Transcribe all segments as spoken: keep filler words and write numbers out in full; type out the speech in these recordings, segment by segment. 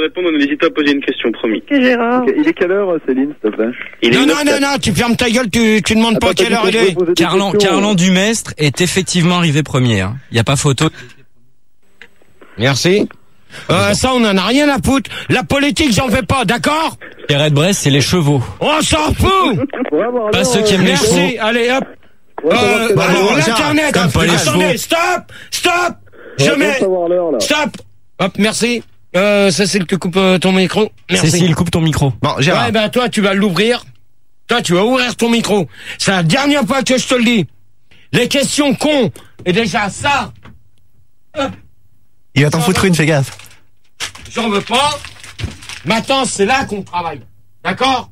Répondre, on n'hésite pas à poser une question, promis. Ok, Gérard. Okay, il est quelle heure, Céline, s'il te plaît? Il Non, est non, non, non, tu fermes ta gueule, tu, tu demandes Attends, pas quelle heure il est. Carlan, Carlan Dumestre est effectivement arrivé premier. Hein. Il n'y a pas photo. Merci. Euh, ça, on en a rien à foutre. La politique, j'en fais pas, d'accord? Pierre de Brest, c'est les chevaux. On s'en fout! Ouais, bon, alors, Pas ceux qui aiment les chevaux. Merci, allez, hop. Ouais, Euh, bah, alors, alors, l'internet, comme pas les attendez, chevaux. stop, stop, on je va mets, savoir l'heure, là. stop, hop, merci, euh, Cécile, tu coupes euh, ton micro, merci. Cécile, coupe ton micro. Bon, Gérard. Ouais, ben, toi, tu vas l'ouvrir, toi, tu vas ouvrir ton micro, c'est la dernière fois que je te le dis, les questions cons, et déjà ça, hop, Il va t'en foutre une, fais gaffe. j'en veux pas, maintenant, c'est là qu'on travaille, d'accord?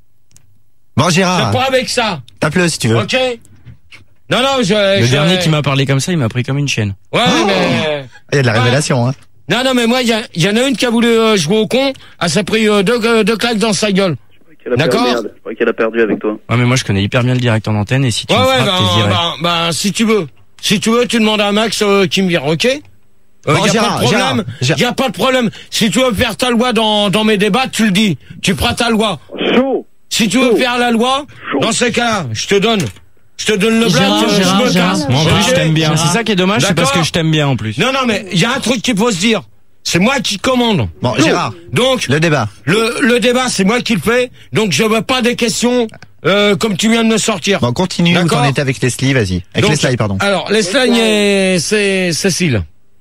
Bon, C'est Gérard, pas avec ça, tape-le si tu veux. ok? Non, non, je... Le je- dernier qui m'a parlé comme ça, il m'a pris comme une chaîne. Ouais, Oh. mais... Il y a de la Ouais. révélation, hein. Non, non, mais moi, il y, a- y en a une qui a voulu euh, jouer au con, elle s'est pris euh, deux, euh, deux claques dans sa gueule. qu'elle a D'accord. perdu, merde. Je crois qu'elle a perdu avec toi. Ouais, mais moi, je connais hyper bien le directeur d'antenne et si tu Ouais, me ouais, frappes, bah, t'es viré. bah, bah, si tu veux. Si tu veux, tu demandes à Max euh, qui me vire, ok? Euh, Bon, y a Gérard, pas de problème. Gérard, Gérard. Y a pas de problème. Si tu veux faire ta loi dans, dans mes débats, tu le dis. Tu feras ta loi. Chaud. Si tu veux Chaud. faire la loi, dans ces cas-là, je te donne. Je te donne le Gérard, blague, euh, Gérard, je me Gérard. casse. Moi, en Ok. plus, je t'aime bien. C'est ça qui est dommage, c'est parce D'accord. que je t'aime bien en plus. Non, non, mais il y a un truc qu'il faut se dire. C'est moi qui commande. Bon, Gérard, Donc, le débat. le, le débat, c'est moi qui le fais. Donc, je veux pas des questions euh, comme tu viens de me sortir. Bon, continue où D'accord. t'en étais avec Leslie, vas-y. Avec Donc, Leslie, pardon. Alors, Leslie et c'est Cécile.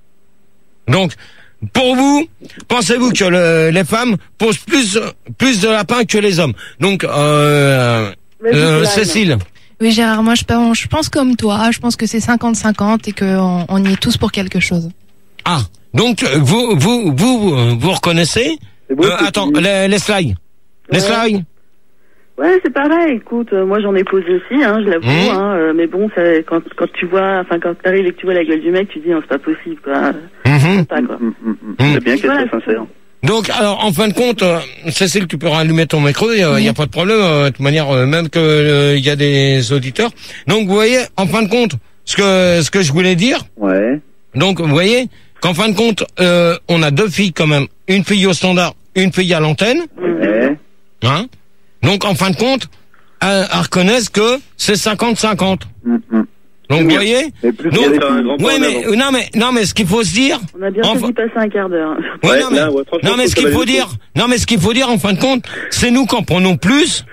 Donc, pour vous, pensez-vous que le- les femmes posent plus plus de lapins que les hommes? Donc, euh, euh, Cécile. Oui, Gérard, moi je pense, je pense comme toi. Je pense que c'est cinquante cinquante et qu'on on y est tous pour quelque chose. Ah, donc vous vous vous vous reconnaissez? C'est beau, Euh, ce que attends, tu dis. les, les slides. Les slides. Ouais, c'est pareil. Écoute, euh, moi j'en ai posé aussi, hein, je l'avoue. Mmh. Hein, euh, mais bon, ça, quand quand tu vois, enfin quand t'arrives et que tu vois la gueule du mec, tu dis, non, c'est pas possible, quoi. Mhm. Pas quoi. Hum, hum, hum. C'est bien qu'elle Voilà. soit sincère. Donc, alors, en fin de compte, euh, Cécile, tu peux rallumer ton micro, il n'y a, y a pas de problème, euh, de toute manière, euh, même que euh, il y a des auditeurs. Donc, vous voyez, en fin de compte, ce que ce que je voulais dire, Ouais. donc, vous voyez, qu'en fin de compte, euh, on a deux filles quand même, une fille au standard, une fille à l'antenne, Ouais. hein. Donc, en fin de compte, elles, elles reconnaissent que c'est cinquante cinquante. Hum, hum. Donc, vous bien. voyez. Mais plus Donc, il y a des c'est un filles. grand pas Ouais, en mais avant. non, mais non, mais ce qu'il faut se dire. On a bien Enfin- fait d'y passer un quart d'heure. Ouais, Ouais, non, mais, là, ouais, franchement, non, mais faut ce que qu'il ça faut vaille le dire, coup. non, mais ce qu'il faut dire, en fin de compte, c'est nous qui en prenons plus.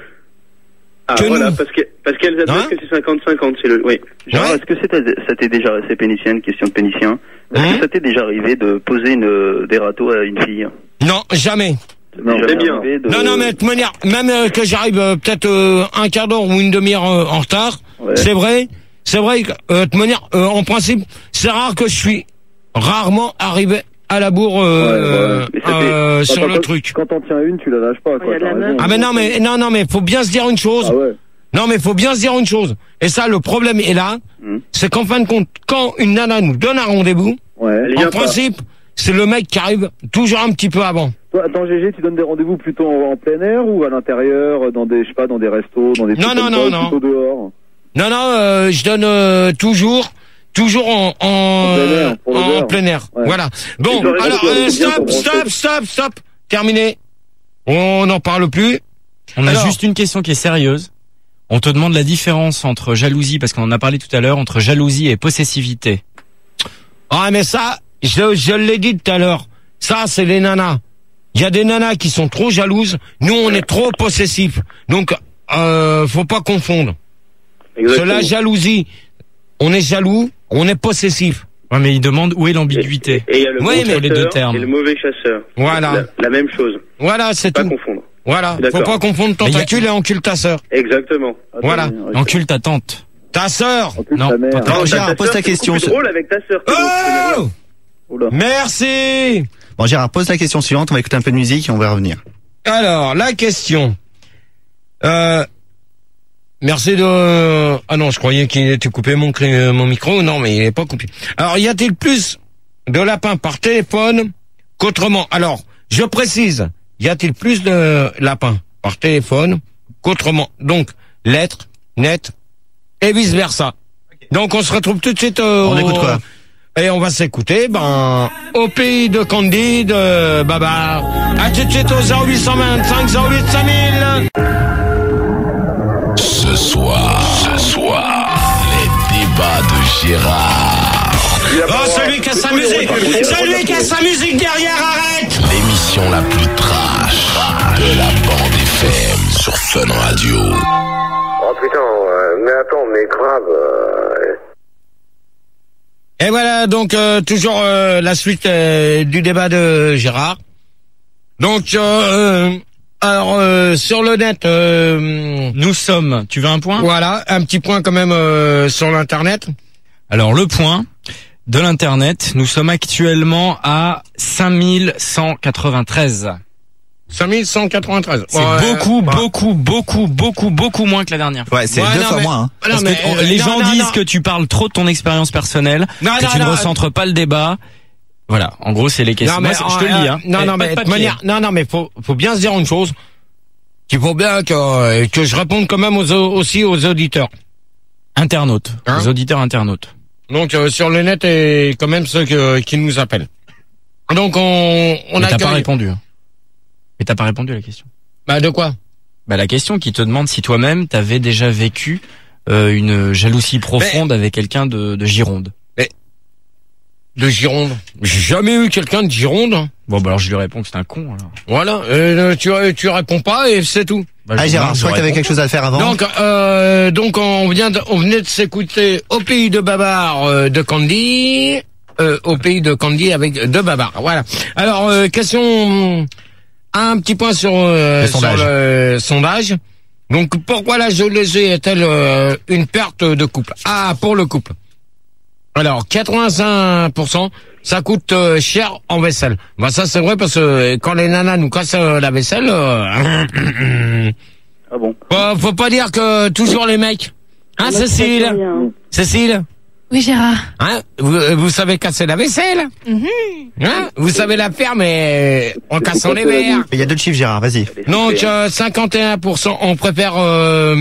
Ah, que voilà, nous. parce que, parce qu'elles admettent Hein que c'est cinquante cinquante, c'est le, oui. Genre, Ouais. est-ce que c'est, ça t'est déjà, c'est pénicien, une question de pénicien. Est-ce Hein que ça t'est déjà arrivé de poser une, euh, des râteaux à une fille? Non, jamais. Non, Déjà c'est bien. arrivé de- Non, non, mais de toute manière, même euh, que j'arrive euh, peut-être euh, un quart d'heure ou une demi-heure euh, en retard, Ouais. c'est vrai, c'est vrai que euh, de toute manière, euh, en principe, c'est rare que je suis rarement arrivé à la bourre euh, Ouais, ouais. Mais ça fait- euh, sur Attends, le quand- truc. Quand t'en tiens une, tu la lâches pas, Ouais, y quoi. a de la t'as meuf. raison. Ah mais non, mais non, non, mais faut bien se dire une chose. Ah ouais. Non, mais faut bien se dire une chose. Et ça, le problème est là, Hmm. c'est qu'en fin de compte, quand une nana nous donne un rendez-vous, Ouais. Elle en vient pas. principe, c'est le mec qui arrive toujours un petit peu avant. Toi, attends, G G, tu donnes des rendez-vous plutôt en, en plein air ou à l'intérieur, dans des, je sais pas, dans des restos, dans des Non, trucs non, comme non, ça, non. plutôt dehors. Non, non, euh, je donne euh, toujours, toujours en, en, En plein air, pour en l'odeur. plein air. Ouais. Voilà. Bon, Et toi, alors, Rémi, euh, tu as bien stop, compris. stop, stop, stop. Terminé. On n'en parle plus. On a Alors. juste une question qui est sérieuse. On te demande la différence entre jalousie, parce qu'on en a parlé tout à l'heure, entre jalousie et possessivité. Ah, mais ça, je, je l'ai dit tout à l'heure. Ça, c'est les nanas. Il y a des nanas qui sont trop jalouses. Nous, on est trop possessifs. Donc, euh, faut pas confondre. Exactement. Cela, jalousie. On est jaloux, on est possessif. Ouais, mais il demande où est l'ambiguïté. Et il y a le Oui, bon mais chasseur les deux termes. et le mauvais chasseur. Voilà. La, la même chose. Voilà, c'est Pas tout. confondre. Voilà. Faut D'accord. pas confondre Mais y a- tentacule et encule ta sœur. Exactement. Attends, Voilà. mais- Encule ta tante. Ta sœur. Encule Non, ta mère. pas ta- Non, Ta Gérard, sœur, pose ta c'est question. beaucoup plus drôle avec ta sœur. que l'autre. Oh! Oula. Merci. Bon, Gérard, pose la question suivante, on va écouter un peu de musique et on va revenir. Alors, la question. Euh, merci de... Ah non, je croyais qu'il était coupé mon, cré- mon micro. Non, mais il n'est pas coupé. Alors, y a-t-il plus de lapins par téléphone qu'autrement? Alors, je précise. Y a-t-il plus de lapins par téléphone qu'autrement? Donc, lettres, net et vice-versa. Donc, on se retrouve tout de suite... euh, On au- écoute quoi? Et on va s'écouter, ben, Au pays de Candy de Babar. À tout de suite au zéro huit cent vingt-cinq zéro huit cinq mille. Ce soir, ce soir, les débats de Gérard. Oh, celui qui a sa musique, celui qui a sa musique derrière, arrête! L'émission la plus trash de la bande F M sur Fun Radio. Oh putain, euh, mais attends, mais grave. Euh... Et voilà, donc euh, toujours euh, la suite euh, du débat de Gérard. Donc, euh, alors euh, sur le net, euh, Nous sommes, tu veux un point? voilà, un petit point quand même euh, sur l'internet. Alors le point de l'internet, nous sommes actuellement à cinq mille cent quatre-vingt-treize. cinq mille cent quatre-vingt-treize. C'est Ouais, beaucoup, bah. beaucoup, beaucoup, beaucoup, beaucoup moins que la dernière fois. Ouais, c'est Ouais, deux non, fois mais- moins. Hein. Non, Parce mais, que on- euh, les non, gens non, disent non. que tu parles trop de ton expérience personnelle, Non, que non, tu ne non, recentres pas le débat. Voilà, en gros, c'est les questions. Non, mais, Moi, je te euh, le dis, hein. Non, Eh, non, pas mais de de papier. manière, non, non, mais faut, faut bien se dire une chose. Qu'il faut bien que, euh, que je réponde quand même aux, aussi aux auditeurs. Internautes, Hein les auditeurs internautes. Donc, euh, sur le net et quand même ceux que, qui nous appellent. Donc, on, on Mais t'as pas accueille. répondu. Mais t'as pas répondu à la question. Bah, de quoi? Bah, la question qui te demande si toi-même t'avais déjà vécu euh, une jalousie profonde avec quelqu'un de, de Gironde. De Gironde. J'ai jamais eu quelqu'un de Gironde. Bon, bah alors je lui réponds que c'est un con, alors. Voilà. Euh, tu, tu réponds pas et c'est tout. Bah, Ah je- Gérard, non, je crois que t'avais réponds. quelque chose à faire avant. Donc, euh, donc on vient, de, on venait de s'écouter Au pays de Babar euh, de Candy, euh, Au pays de Candy avec de Babar. Voilà. Alors euh, question, un petit point sur, euh, Le sur sondage. le sondage. Donc pourquoi la jalousie est-elle euh, une perte de couple? Ah, pour le couple. Alors quatre-vingt-cinq pour cent, ça coûte euh, cher en vaisselle. Bah ça c'est vrai parce que quand les nanas nous cassent euh, la vaisselle. Euh, Ah bon? Bah, faut pas dire que toujours les mecs. Hein, Moi, je sais Cécile? pas rien. Cécile? Oui, Gérard. Hein? Vous, vous savez casser la vaisselle? Mhm. Hein? Vous savez la faire, mais en cassant les verres. Il y a deux chiffres Gérard, vas-y. Donc, euh, cinquante et un pour cent, on préfère euh,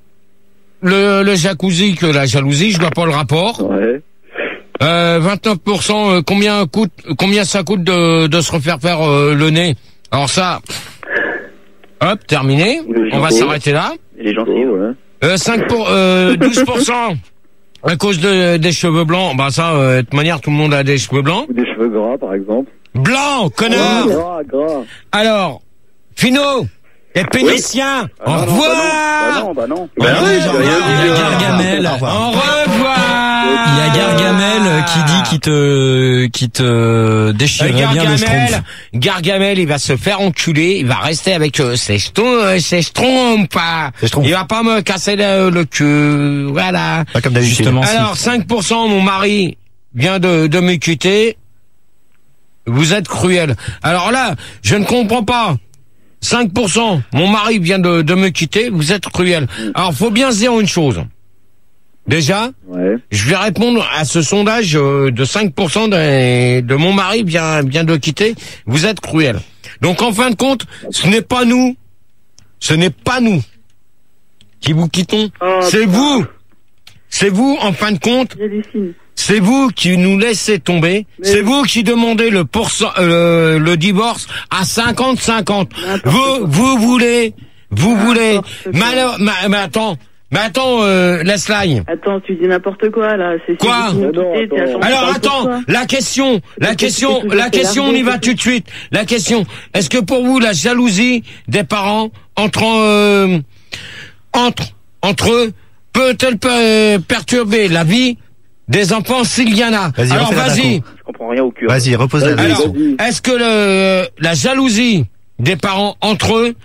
le, le jacuzzi que la jalousie. Je vois pas le rapport. Ouais. Euh, vingt-neuf pour cent, euh, combien coûte, combien ça coûte de, de se refaire faire euh, le nez? Alors ça, hop, terminé. Le On va shampoo. s'arrêter là. Et les gens, Oh, ouais. Euh, cinq pour, euh, douze pour cent à cause de, des cheveux blancs. Bah ça, euh, de toute manière, tout le monde a des cheveux blancs. Ou des cheveux gras, par exemple. Blanc, connard. Gras, gras. Alors, Finot, les péniciens, Ah, au non, non, revoir. Bah non, bah non. Bah Bah non, oui, Gérard. j'ai rien Il y a dit, Gérard. Gargamel. Au revoir. Au revoir. Il y a Gargamel qui dit qu'il te, qui te Euh, déchirerait bien le Gargamel, schtroumpf. Gargamel, il va se faire enculer, il va rester avec euh, ses schtroumpfs, euh, ses schtroumpfs, pas. Ses schtroumpfs. Il va pas me casser le, le cul, voilà. Pas comme d'habitude. Justement, si. Alors, cinq pour cent, mon mari vient de, de me quitter. Vous êtes cruel. Alors là, je ne comprends pas. cinq pour cent, mon mari vient de, de me quitter. Vous êtes cruel. Alors, faut bien se dire une chose. Déjà, Ouais. je vais répondre à ce sondage euh, de cinq pour cent de, de mon mari vient, vient de quitter. Vous êtes cruel. Donc, en fin de compte, ce n'est pas nous. Ce n'est pas nous qui vous quittons. Oh, C'est putain. vous. C'est vous, en fin de compte. J'hallucine. C'est vous qui nous laissez tomber. Mais- C'est vous qui demandez le pourcent, euh, le divorce à cinquante cinquante. N'importe Vous, quoi. vous voulez, vous voulez. N'importe quoi. Mais alors, mais, mais attends, mais attends, euh, Leslie. Attends, tu dis n'importe quoi, là. C'est Quoi c'est- Mais non, c'est- t'es à attends. cent Alors pour cent attends, toi. la question, la Parce que question, tu t'es la toujours fait question, on y larguer, va c'est tout de suite. La question, est-ce que pour vous la jalousie des parents entre euh, entre entre eux peut-elle per- perturber la vie des enfants s'il y en a? Vas-y, Alors refais-la d'un vas-y. coup. Je comprends rien au cul. Vas-y, repose la Vas-y, Alors, question. vas-y. est-ce que le, la jalousie des parents entre eux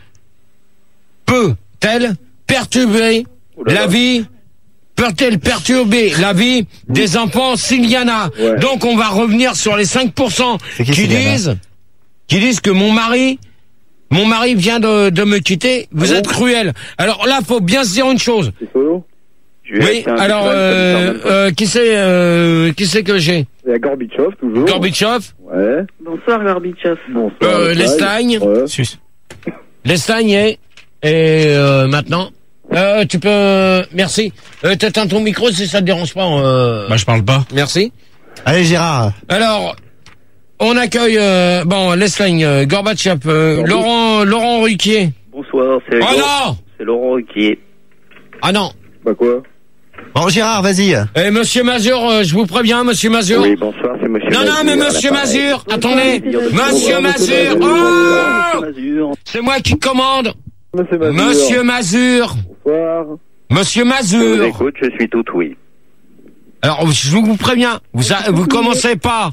peut-elle perturber Oh là la là. vie, peut-elle perturber la vie des enfants s'il y en a? Ouais. Donc on va revenir sur les cinq pour cent C'est qui qui s'il y en a disent, qui disent que mon mari, mon mari vient de, de me quitter, vous Ah êtes bon cruel. Alors là, faut bien se dire une chose. C'est solo. Je vais Oui, acheter un alors, Bitcoin, ça me euh, sert même pas. euh, qui c'est, euh, qui c'est que j'ai? Il y a Gorbichov, toujours. Gorbichov, Ouais. Bonsoir, Gorbichov. Bonsoir. euh, Leslie. l'Estagne, Ouais. Sus. l'Estagne et, et euh, maintenant, euh, tu peux, merci. Euh, t'éteins ton micro si ça te dérange pas. Euh, Bah, je parle pas. merci. Allez, Gérard. Alors, on accueille, euh, bon, Leslie, euh, Gorbatchev, euh, Laurent, Laurent Ruquier. Bonsoir, c'est Oh Laurent- non! c'est Laurent Ruquier. Ah non. Bah quoi? Bon, Gérard, vas-y. Eh, monsieur Mazur, euh, je vous préviens, monsieur Mazur. Oui, bonsoir, c'est monsieur Non, non, mais Mazur, à monsieur l'appareil. Mazur, attendez. Monsieur Mazur, oh! Mazur. C'est moi qui commande. Monsieur Mazur. Monsieur Mazur. Bonsoir. Monsieur Je vous Mazur. écoute, je suis tout oui. Alors, je vous préviens, vous, a- vous commencez pas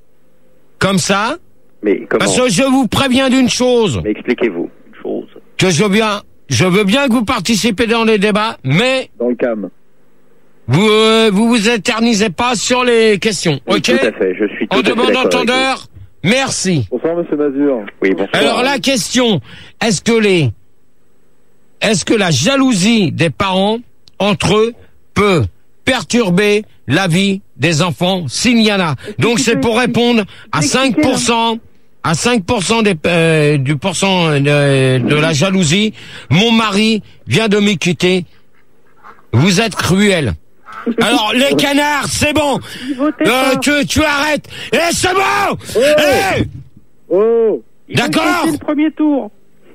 comme ça, Mais comment? parce que je vous préviens d'une chose, Mais expliquez-vous une chose. que je veux bien, je veux bien que vous participez dans les débats, mais Dans le cam. vous, euh, vous vous éternisez pas sur les questions, Oui, ok? tout à fait, je suis tout En à fait demande d'accord avec entendeur, merci. Bonsoir, monsieur Mazur. vous. Oui, bonsoir. Alors la question, est-ce que les, est-ce que la jalousie des parents entre eux peut perturber la vie des enfants s'il y en a? Donc c'est pour répondre à cinq pour cent, à cinq pour cent des, euh, du pourcent de, de la jalousie. Mon mari vient de me quitter. Vous êtes cruel. Alors les canards, c'est bon. Euh, tu, tu arrêtes. Eh, c'est bon. Eh, Oh! d'accord. le premier tour.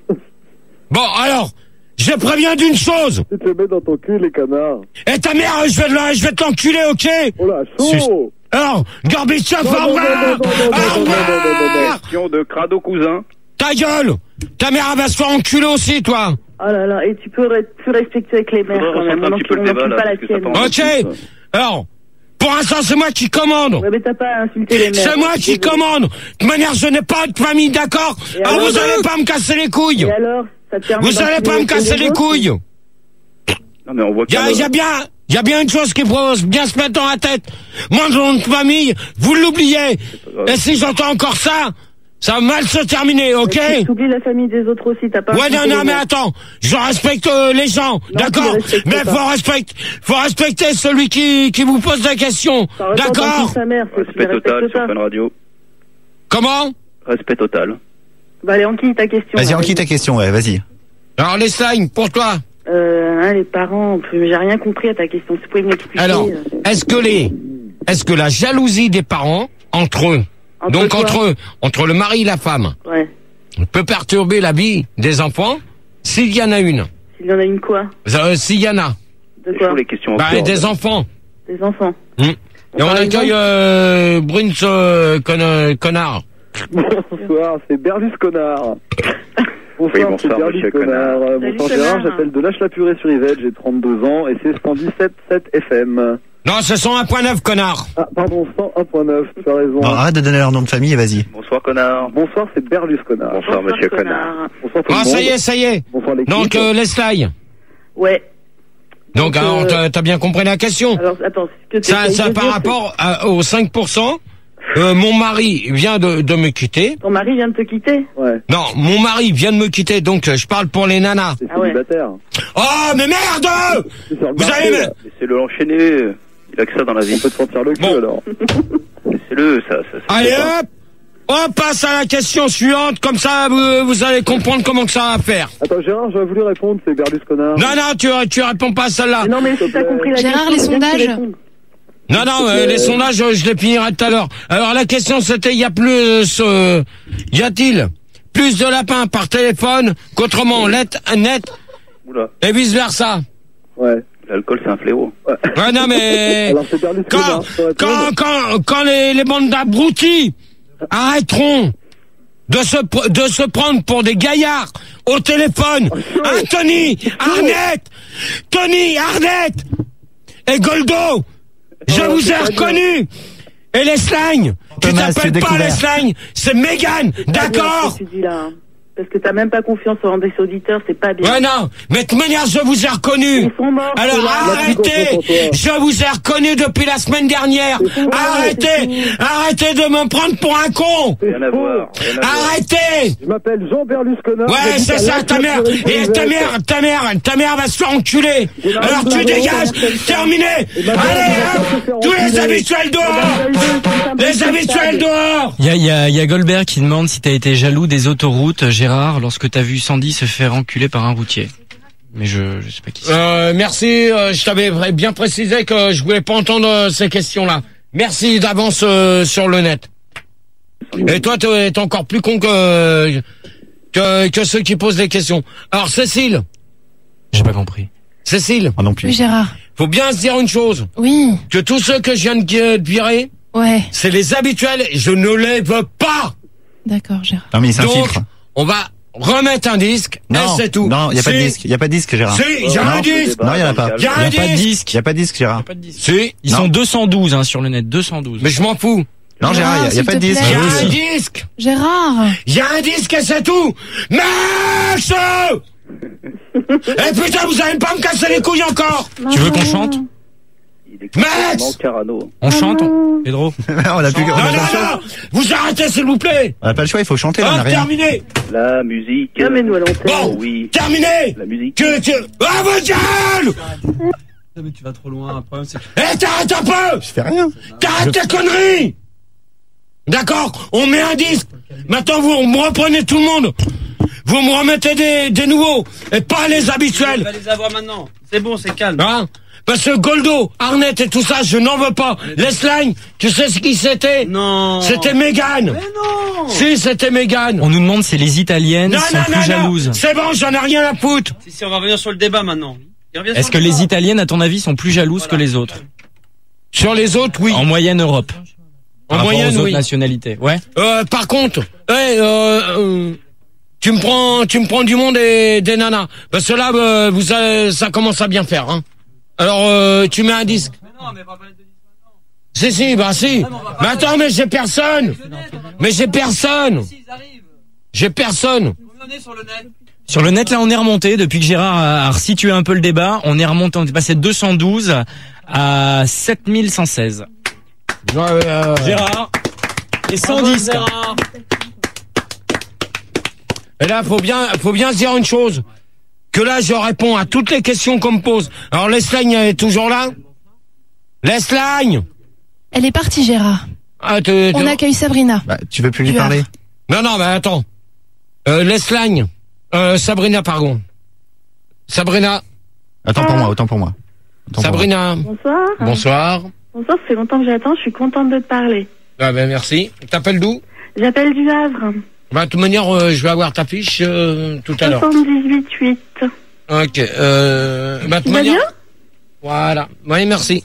Bon, alors, je préviens d'une chose. Tu te le mets dans ton cul, les canards. Et ta mère, je vais, te- je vais t'enculer, ok? Oh là, chaud! Alors, Gorbatchev, Non, au non, revoir! non, non, non, non, Au non, non, non, non, non, non. revoir! Question de Crado Cousin. Ta gueule! Ta mère, elle va se faire enculer aussi, toi! Oh là là, et tu peux être plus respectueux avec les mères Faudrait quand même. recentrer un On petit peu le n'encule débat, là, pas la parce que ça tienne. part en- Ok? Alors, pour l'instant, c'est moi qui commande! Ouais, mais t'as pas à insulter les mères. C'est moi qui commande! De toute manière, je n'ai pas de famille, d'accord? Et Alors, alors vous allez pas me casser les couilles! Et alors, ça te permet Vous allez pas me casser les couilles! Non, mais on voit Il y a, qu'il y a bien, il y a bien une chose qui faut bien se mettre dans la tête. Moi, dans notre famille, vous l'oubliez. Et si j'entends encore ça, ça va mal se terminer, ok? Tu oublies la famille des autres aussi, t'as pas Ouais, non, insulté non, les mais mères. attends, je respecte euh, les gens, d'accord? tu les respectes Mais pas. faut respecter, faut respecter celui qui, qui vous pose la question, T'aurais pas d'accord? entendu sa mère, c'est que tu les Respect total respectes sur pas. Fun Radio. Comment? Respect total. Bah allez, Anki, ta question. Vas-y, là, Anki, ta question, ouais, vas-y. Alors, les slimes, pour toi. Euh, hein, les parents, j'ai rien compris à ta question. Si tu pouvais m'expliquer. Alors, euh, est-ce que les, est-ce que la jalousie des parents, entre eux, Entre donc quoi entre eux, entre le mari et la femme, Ouais. peut perturber la vie des enfants s'il y en a une? S'il y en a une quoi? Euh, s'il y en a. De C'est quoi? chaud, les questions Bah, encore. des enfants. Des enfants. Hmm. Et on par accueille exemple euh, Bruns euh, con- connard. Bonsoir, c'est Berlus Connard. Bonsoir, Oui, bonsoir, c'est Berlus monsieur Connard. Connard. Euh, Salut, Bonsoir Gérard, Connard. j'appelle de Lâche-la-Purée sur Yvette, j'ai trente-deux ans et c'est cent dix-sept virgule sept F M. Non, ce sont un point neuf, connard. Ah, pardon, cent un virgule neuf, tu as raison. Bon, arrête de donner leur nom de famille et vas-y. Bonsoir, connard. Bonsoir, c'est Berlus Connard. Bonsoir, monsieur Connard. Bonsoir tout Ah, le ça monde. y est, ça y est. Bonsoir l'équipe. Donc, euh, Leslie. Ouais. Donc, Donc, alors, euh, t'as t'as bien compris la question. Alors, attends, ce que Ça, t'essayes ça de par dire, rapport à- aux cinq pour cent. Euh, mon mari vient de, de me quitter. c'est- Ton mari vient de te quitter? Ouais, Non, mon mari vient de me quitter, donc euh, je parle pour les nanas. c'est Ah ouais. célibataire. Oh, mais merde! C'est sur le Vous marché, allez me- là. Laissez-le l'enchaîner. Il a que ça dans la On vie. peut te sentir le cul Bon. alors. Laissez-le, ça. ça, ça Allez fait pas. hop! On passe à la question suivante, comme ça vous, vous allez comprendre comment que ça va faire. Attends Gérard, j'aurais voulu répondre, c'est Berlus Connard. Non, non, tu, tu réponds pas à celle-là. Mais non, mais si t'as compris la Gérard, question, les c'est bien que tu sondages répondes. Non, non, euh, les sondages, je, je les finirai tout à l'heure. Alors la question c'était, y a plus, euh, y a-t-il plus de lapins par téléphone qu'autrement net, net Oula, et vice versa? Ouais. l'alcool, c'est un fléau. Ouais, non mais Alors c'est Berlus quand, Connard. je te réponds. quand, quand, quand les, les bandes d'abrutis arrêteront de se, pr- de se prendre pour des gaillards au téléphone, hein, Tony, Arnett, Tony, Arnett et Goldo, je Oh, vous c'est ai pas reconnu. Et les slangs, tu Thomas, t'appelles c'est pas découvert. les slangs, c'est Mégane, C'est pas bien d'accord? ce que tu dis là, hein. Parce que t'as même pas confiance en des auditeurs, c'est pas bien. Ouais, non, mais de toute manière, je vous ai reconnu. Ils sont morts. Alors ceux-là. arrêtez, je vous ai reconnu depuis la semaine dernière. Arrêtez, arrêtez de me prendre pour un con. Rien à voir. Rien à voir. Arrêtez. Je m'appelle Jean Berlus Connard. Ouais, j'habite c'est à ça, ta mère. Lâche-la-Purée Et sur ta Yvette. mère, ta mère, ta mère va se faire enculer. Alors tu dégages, terminé. Allez, hop, tous les habituels dehors. Les habituels dehors. Il y a, il y, a, il y a Goldberg qui demande si t'as été jaloux des autoroutes, Gérard, lorsque t'as vu Sandy se faire enculer par un routier. Mais je, je sais pas qui c'est. Euh, merci, euh, je t'avais vra- bien précisé que je voulais pas entendre euh, ces questions-là. Merci d'avance euh, sur le net. Et toi, t'es encore plus con que, que que ceux qui posent les questions. Alors, Cécile. J'ai pas compris. Cécile. Ah non plus. Oui, Gérard. Faut bien se dire une chose. Oui. Que tous ceux que je viens de virer, Ouais. c'est les habituels. Je ne les veux pas. D'accord, Gérard. Non, mais il Donc, s'infiltre. on va remettre un disque. Non, et c'est tout. non, il y a pas de Si. disque. Il y a pas de disque, Gérard. Si, il y a non, un disque. Non, il y en a pas. Il y a Il un y a pas de disque. disque. Il y a pas de disque, Gérard. Pas de disque. Si. Ils Non. sont deux cent douze hein, sur le net, deux cent douze. Mais je m'en fous. Non, Gérard, il y a- il y, a s'il pas de te disque. plaît. Il y a Moi un aussi. disque. Gérard. Il y a un disque et c'est tout. Max. Eh putain, vous allez pas me casser les couilles encore. Tu veux qu'on chante? Il est Max complètement Carano. On chante, on- Pedro? on a plus, on Non, a non, pas le choix. non. Vous arrêtez, s'il vous plaît. On a pas le choix, il faut chanter, là, on a Hop, rien. terminé. La musique. Ah, mais nous, à l'antenne. Bon, Oui. terminé. La musique. Que, que, ah, votre gueule. Mais tu vas trop loin, le problème c'est que... Eh, t'arrêtes un peu. Je fais rien. T'arrêtes tes conneries. D'accord, on met un disque. Maintenant, vous me reprenez tout le monde. Vous me remettez des, des nouveaux. Et pas les habituels. les avoir maintenant. C'est bon, c'est calme. Hein? Parce que Goldo, Arnett et tout ça, je n'en veux pas. Lesline, tu sais ce qui c'était? Non. C'était Mégane. Mais non. Si, c'était Mégane. On nous demande si les Italiennes Non, sont non, plus non, jalouses. non. C'est bon, j'en ai rien à foutre. Si, si, on va revenir sur le débat maintenant. Il revient Est-ce sur que le les débat. Italiennes, à ton avis, sont plus jalouses Voilà. que les autres? Sur les autres, oui. En moyenne Europe. En Par rapport moyenne, aux autres oui. nationalités. Ouais. Euh, par contre, hey, euh, euh, tu me prends, tu me prends du monde et des nanas. Parce que là, euh, vous savez, ça commence à bien faire, hein. Alors, euh, tu mets un disque. Mais non, mais on va pas de disque maintenant. Si, si, bah si. Mais attends, mais j'ai personne. Mais j'ai personne. Si, ils arrivent. J'ai personne. Combien on est sur le net? Sur le net, là, on est remonté. Depuis que Gérard a a resitué un peu le débat, on est remonté. On est passé de deux cent douze à sept mille cent seize. Ouais, euh, Gérard. Et cent Bravo, dix. Gérard. Et là, faut bien, faut bien se dire une chose. Que là, je réponds à toutes les questions qu'on me pose. Alors, Lesline est toujours là? Lesline! Elle est partie, Gérard. Ah, te- te- On accueille Sabrina. Bah, tu veux plus lui Tu as- parler? Non, non, mais attends. Euh, Lesline. Euh, Sabrina, pardon. Sabrina. Attends pour moi, autant pour moi. Autant pour moi. Sabrina. Bonsoir. Bonsoir. Bonsoir, ça fait longtemps que j'attends, je suis contente de te parler. Ah ben merci. T'appelles d'où? J'appelle du Havre. Bah, de toute manière, euh, je vais avoir ta fiche euh, tout à l'heure. soixante-dix-huit huit. Ok. Euh, bah, de toute Tu vas manière. bien? Voilà. Oui, merci.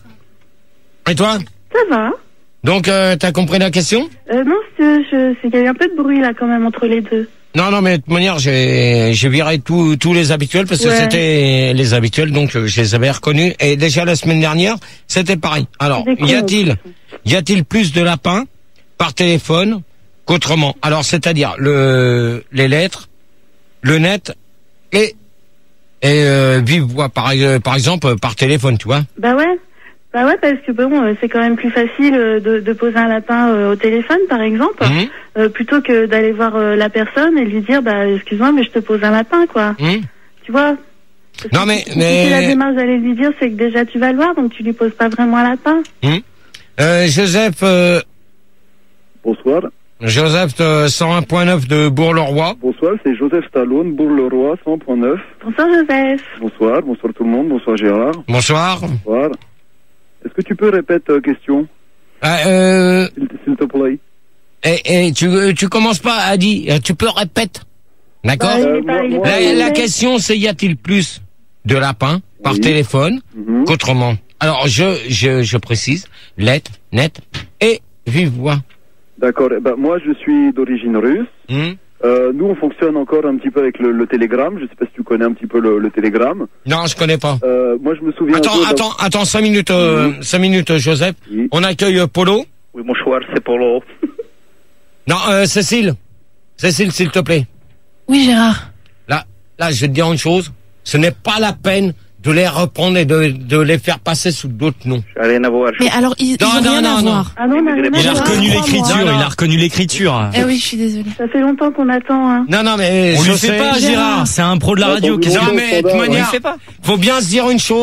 Et toi? Ça va. Donc, euh, t'as compris la question? Euh, non, c'est je- c'est qu'il y a eu un peu de bruit là quand même entre les deux. Non, non, mais de toute manière, j'ai j'ai viré tous tous les habituels parce que Ouais. c'était les habituels, donc euh, je les avais reconnus. Et déjà la semaine dernière, c'était pareil. Alors, Des cons, y a-t-il de toute y a-t-il plus de lapins par téléphone qu'autrement? Alors, c'est-à-dire le les lettres, le net et et euh, vive voix par euh, par exemple par téléphone, tu vois. Bah ouais. Bah ouais, parce que bon, euh, c'est quand même plus facile euh, de, de poser un lapin euh, au téléphone, par exemple, Mhm. euh, plutôt que d'aller voir euh, la personne et lui dire, bah excuse-moi, mais je te pose un lapin, quoi. Hum Tu vois? Parce Non, que mais- si- si mais- tu fais la démarche d'aller lui dire, c'est que déjà tu vas le voir, donc tu lui poses pas vraiment un lapin. Hum Euh, Joseph euh, Bonsoir. Joseph euh, cent un point neuf de Bourg-le-Roi. Bonsoir, c'est Joseph Stallone, Bourg-le-Roi, cent point neuf. Bonsoir Joseph. Bonsoir, bonsoir tout le monde, bonsoir Gérard. Bonsoir. Bonsoir. Est-ce que tu peux répéter euh, question, Ah, euh, s'il s'il te plaît? et, et tu euh, tu commences pas à dire, tu peux répéter, d'accord? Bah, il Euh, est pas- il est moi- pas La, mauvais. la question c'est y a-t-il plus de lapins par Oui. téléphone Mhm. qu'autrement? Alors je je je précise, lettre, net et vive voix. D'accord. Eh ben, moi, je suis d'origine russe. Hum Euh, nous, on fonctionne encore un petit peu avec le, le télégramme. Je sais pas si tu connais un petit peu le, le télégramme. Non, je connais pas. Euh, moi, je me souviens. Attends, un peu d'un- attends, attends, cinq minutes, euh, Mhm. cinq minutes, Joseph. Oui. On accueille euh, Polo. Oui, bonsoir, c'est Polo. Non, euh, Cécile. Cécile, s'il te plaît. Oui, Gérard. Là, là, je vais te dire une chose. Ce n'est pas la peine de les reprendre et de, de les faire passer sous d'autres noms. J'ai rien à voir. Mais alors, ils, Non, ils ont non, rien non, à non. voir. Ah non, on a rien à Il a voir. reconnu Crois-moi. l'écriture, Non, non. il a reconnu l'écriture. Eh oui, je suis désolée. Ça fait longtemps qu'on attend, hein. Non, non, mais On je lui sais. fait pas, Gérard, c'est un pro de la radio. Non, qu'est-ce Non, que- mais de toute On lui manière, fait pas. faut bien se dire une chose.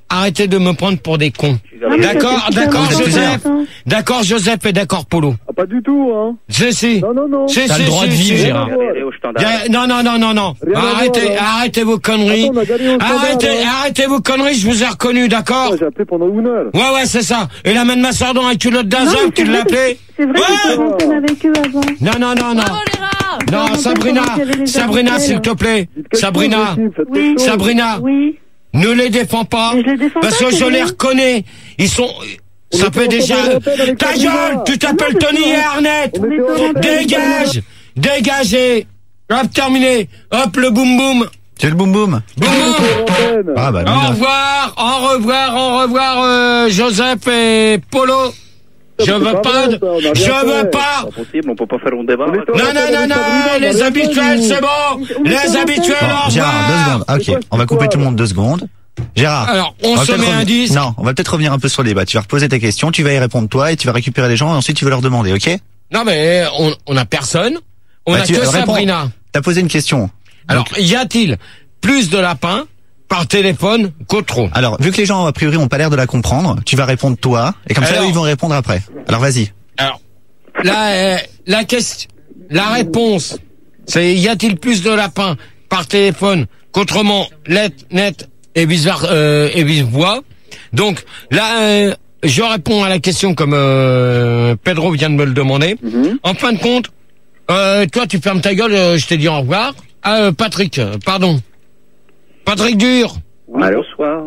arrêtez de me prendre pour des cons. Non, mais D'accord, ça fait d'accord, plusieurs Joseph. temps. D'accord, Joseph et d'accord, Polo. Ah, pas du tout, hein. Si, si. Non, non, non. Si, T'as si, le droit si, de vivre, si. Gérard. Allez, au standard. Y a- Non, non, non, non, non. Rien à Arrêtez, voir, hein. arrêtez vos conneries. Attends, on a gagné au standard, Arrêtez, hein. arrêtez vos conneries, je vous ai reconnu, d'accord? Ouais, j'ai appelé pendant une heure. Ouais, ouais, c'est ça. Et la main de ma soeur dans un culotte d'un Non, zap, mais tu c'est vrai l'as appelé? C'est vrai Ouais. que j'étais en scène avec eux avant. Non, non, non, non. Non, Attends, Sabrina, pendant qu'il y avait les Sabrina, appels. s'il te plaît. Dites quelque Sabrina, chose aussi, faites Oui. quelque chose. Sabrina, Oui. ne les défends pas. Mais je les défends Parce pas, que c'est je les vrai. reconnais. Ils sont, On ça était fait en déjà, train de l'antenne avec ta Sabrina. gueule, tu t'appelles Non, mais Tony c'est et vrai. Arnett. On était en antenne avec Dégage, dégagez. Hop, terminé. Hop, le boum boum. Tu veux le boum boum? Boum boum. Sabrina. Ah bah Au nous, revoir, au revoir, au revoir, euh, Joseph et Polo. Je C'est veux pas pas, vrai, de- ça, on a rien je fait. veux pas. Pas possible, on peut pas faire un débat. On est en Non, non, antenne non, avec non, Sabrina, on les a rien habituels, fait, c'est nous. bon. On est Les en habituels, antenne. au Bon, Gérard, deux revoir. secondes. C'est Ok, quoi, on va c'est couper quoi, tout le là monde deux secondes. Gérard. Alors, on va se peut-être met un revenir- disque. Non, on va peut-être revenir un peu sur le débat. Tu vas reposer tes questions, tu vas y répondre toi et tu vas récupérer les gens et ensuite tu vas leur demander, ok? Non, mais on, on a personne. On Bah, a tu- que réponds. Sabrina. T'as posé une question. Alors, y a-t-il plus de lapins par téléphone qu'autre? Alors, vu que les gens, a priori, ont pas l'air de la comprendre, tu vas répondre toi, et comme ça, Alors eux, ils vont répondre après. Alors, vas-y. Alors, la, euh, la question, la réponse, c'est y a-t-il plus de lapins par téléphone qu'autrement, lettre, net et vice euh, et vice voix. Donc là, euh, je réponds à la question comme euh, Pedro vient de me le demander. Mhm. En fin de compte, euh, toi tu fermes ta gueule, euh, je t'ai dit au revoir. Ah, euh, Patrick, euh, pardon. Patrick Dur. Oui, Allô. bonsoir.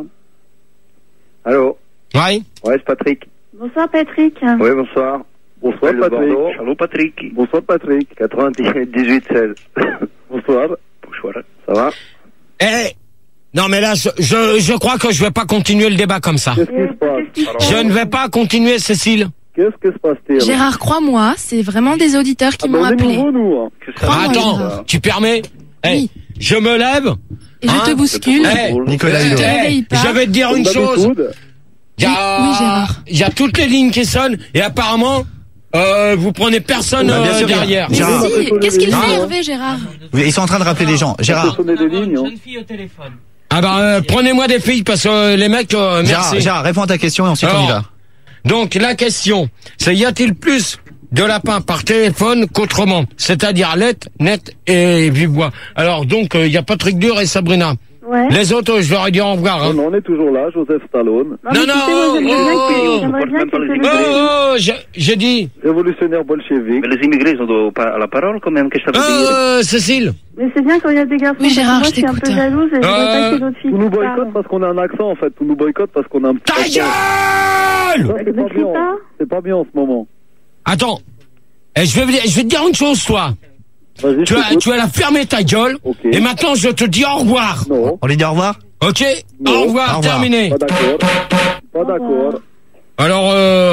Allô. Ouais. Ouais, c'est Patrick. Bonsoir Patrick. Oui, bonsoir. Bonsoir, Le Patrick. Bordeaux. Allô, Patrick. Bonsoir, Patrick. quatre-vingt-dix-huit seize. Bonsoir. Bonsoir. Ça va? Eh, non mais là, je, je, je crois que je vais pas continuer le débat comme ça. Qu'est-ce qui se passe? Qu'est-ce qui se passe Je ne vais pas continuer, Cécile. Qu'est-ce que se passe-t-il? Gérard, crois-moi, c'est vraiment des auditeurs qui Ah, bah, m'ont on est appelé. nouveaux, nous, hein. Que ça Crois-moi, Attends, Gérard. tu permets? Eh, Oui. je me lève. Et je Hein te bouscule. Eh, Nicolas eh, Hulot. te réveille pas. je vais te dire Comme une chose. d'habitude. Il y a, Oui, Gérard. il y a toutes les lignes qui sonnent et apparemment, euh, vous prenez personne Bah, bien euh, sûr, derrière. Mais Gérard. si, qu'est-ce qu'il Ah. fait Hervé, Gérard? Oui, ils sont en train de rappeler les gens. On Gérard. peut sonner des lignes, hein. Jeune fille au téléphone. Ah bah, euh, prenez-moi des filles parce que euh, les mecs, euh, Gérard, merci. Gérard, réponds à ta question et ensuite on y va. Alors, donc la question, c'est y a-t-il plus de lapins par téléphone qu'autrement, c'est-à-dire lettre, net et vive voix. Alors donc il y a Patrick Dur et Sabrina. Ouais. Les autres, je leur ai dit au revoir. Hein. Non, non, on est toujours là, Joseph Stallone. Non, Non, mais tu sais, moi, non, j'aimerais bien oh, que- j'aimerais on bien porte que même tu pas te les le Oh, oh, je- j'ai dit. Révolutionnaire bolchevique. Mais les immigrés, ils ont pas la parole quand même. Qu'est-ce que ça veut dire? Euh, Cécile. Mais c'est bien quand il y a des garçons. Oui, Gérard, moi, je je suis un peu t'écoute. jalouse et je voudrais pas Euh, qu'il y ait d'autres filles Tout nous qui parlent. boycotte parce qu'on a un accent, en fait. Tout nous boycotte parce qu'on a un petit Ta accent. gueule! Ça, c'est Ne pas crie bien. pas. C'est pas bien en ce moment. Attends. Eh, je vais, vous dire- je vais te dire une chose, toi. Vas-y, Tu je vas, t'écoute. tu vas la fermer ta gueule. Ok. Et maintenant, je te dis au revoir. Non, On lui dit au revoir? Ok? Non. Au revoir, Au revoir. terminé. pas d'accord. Pas d'accord. Alors,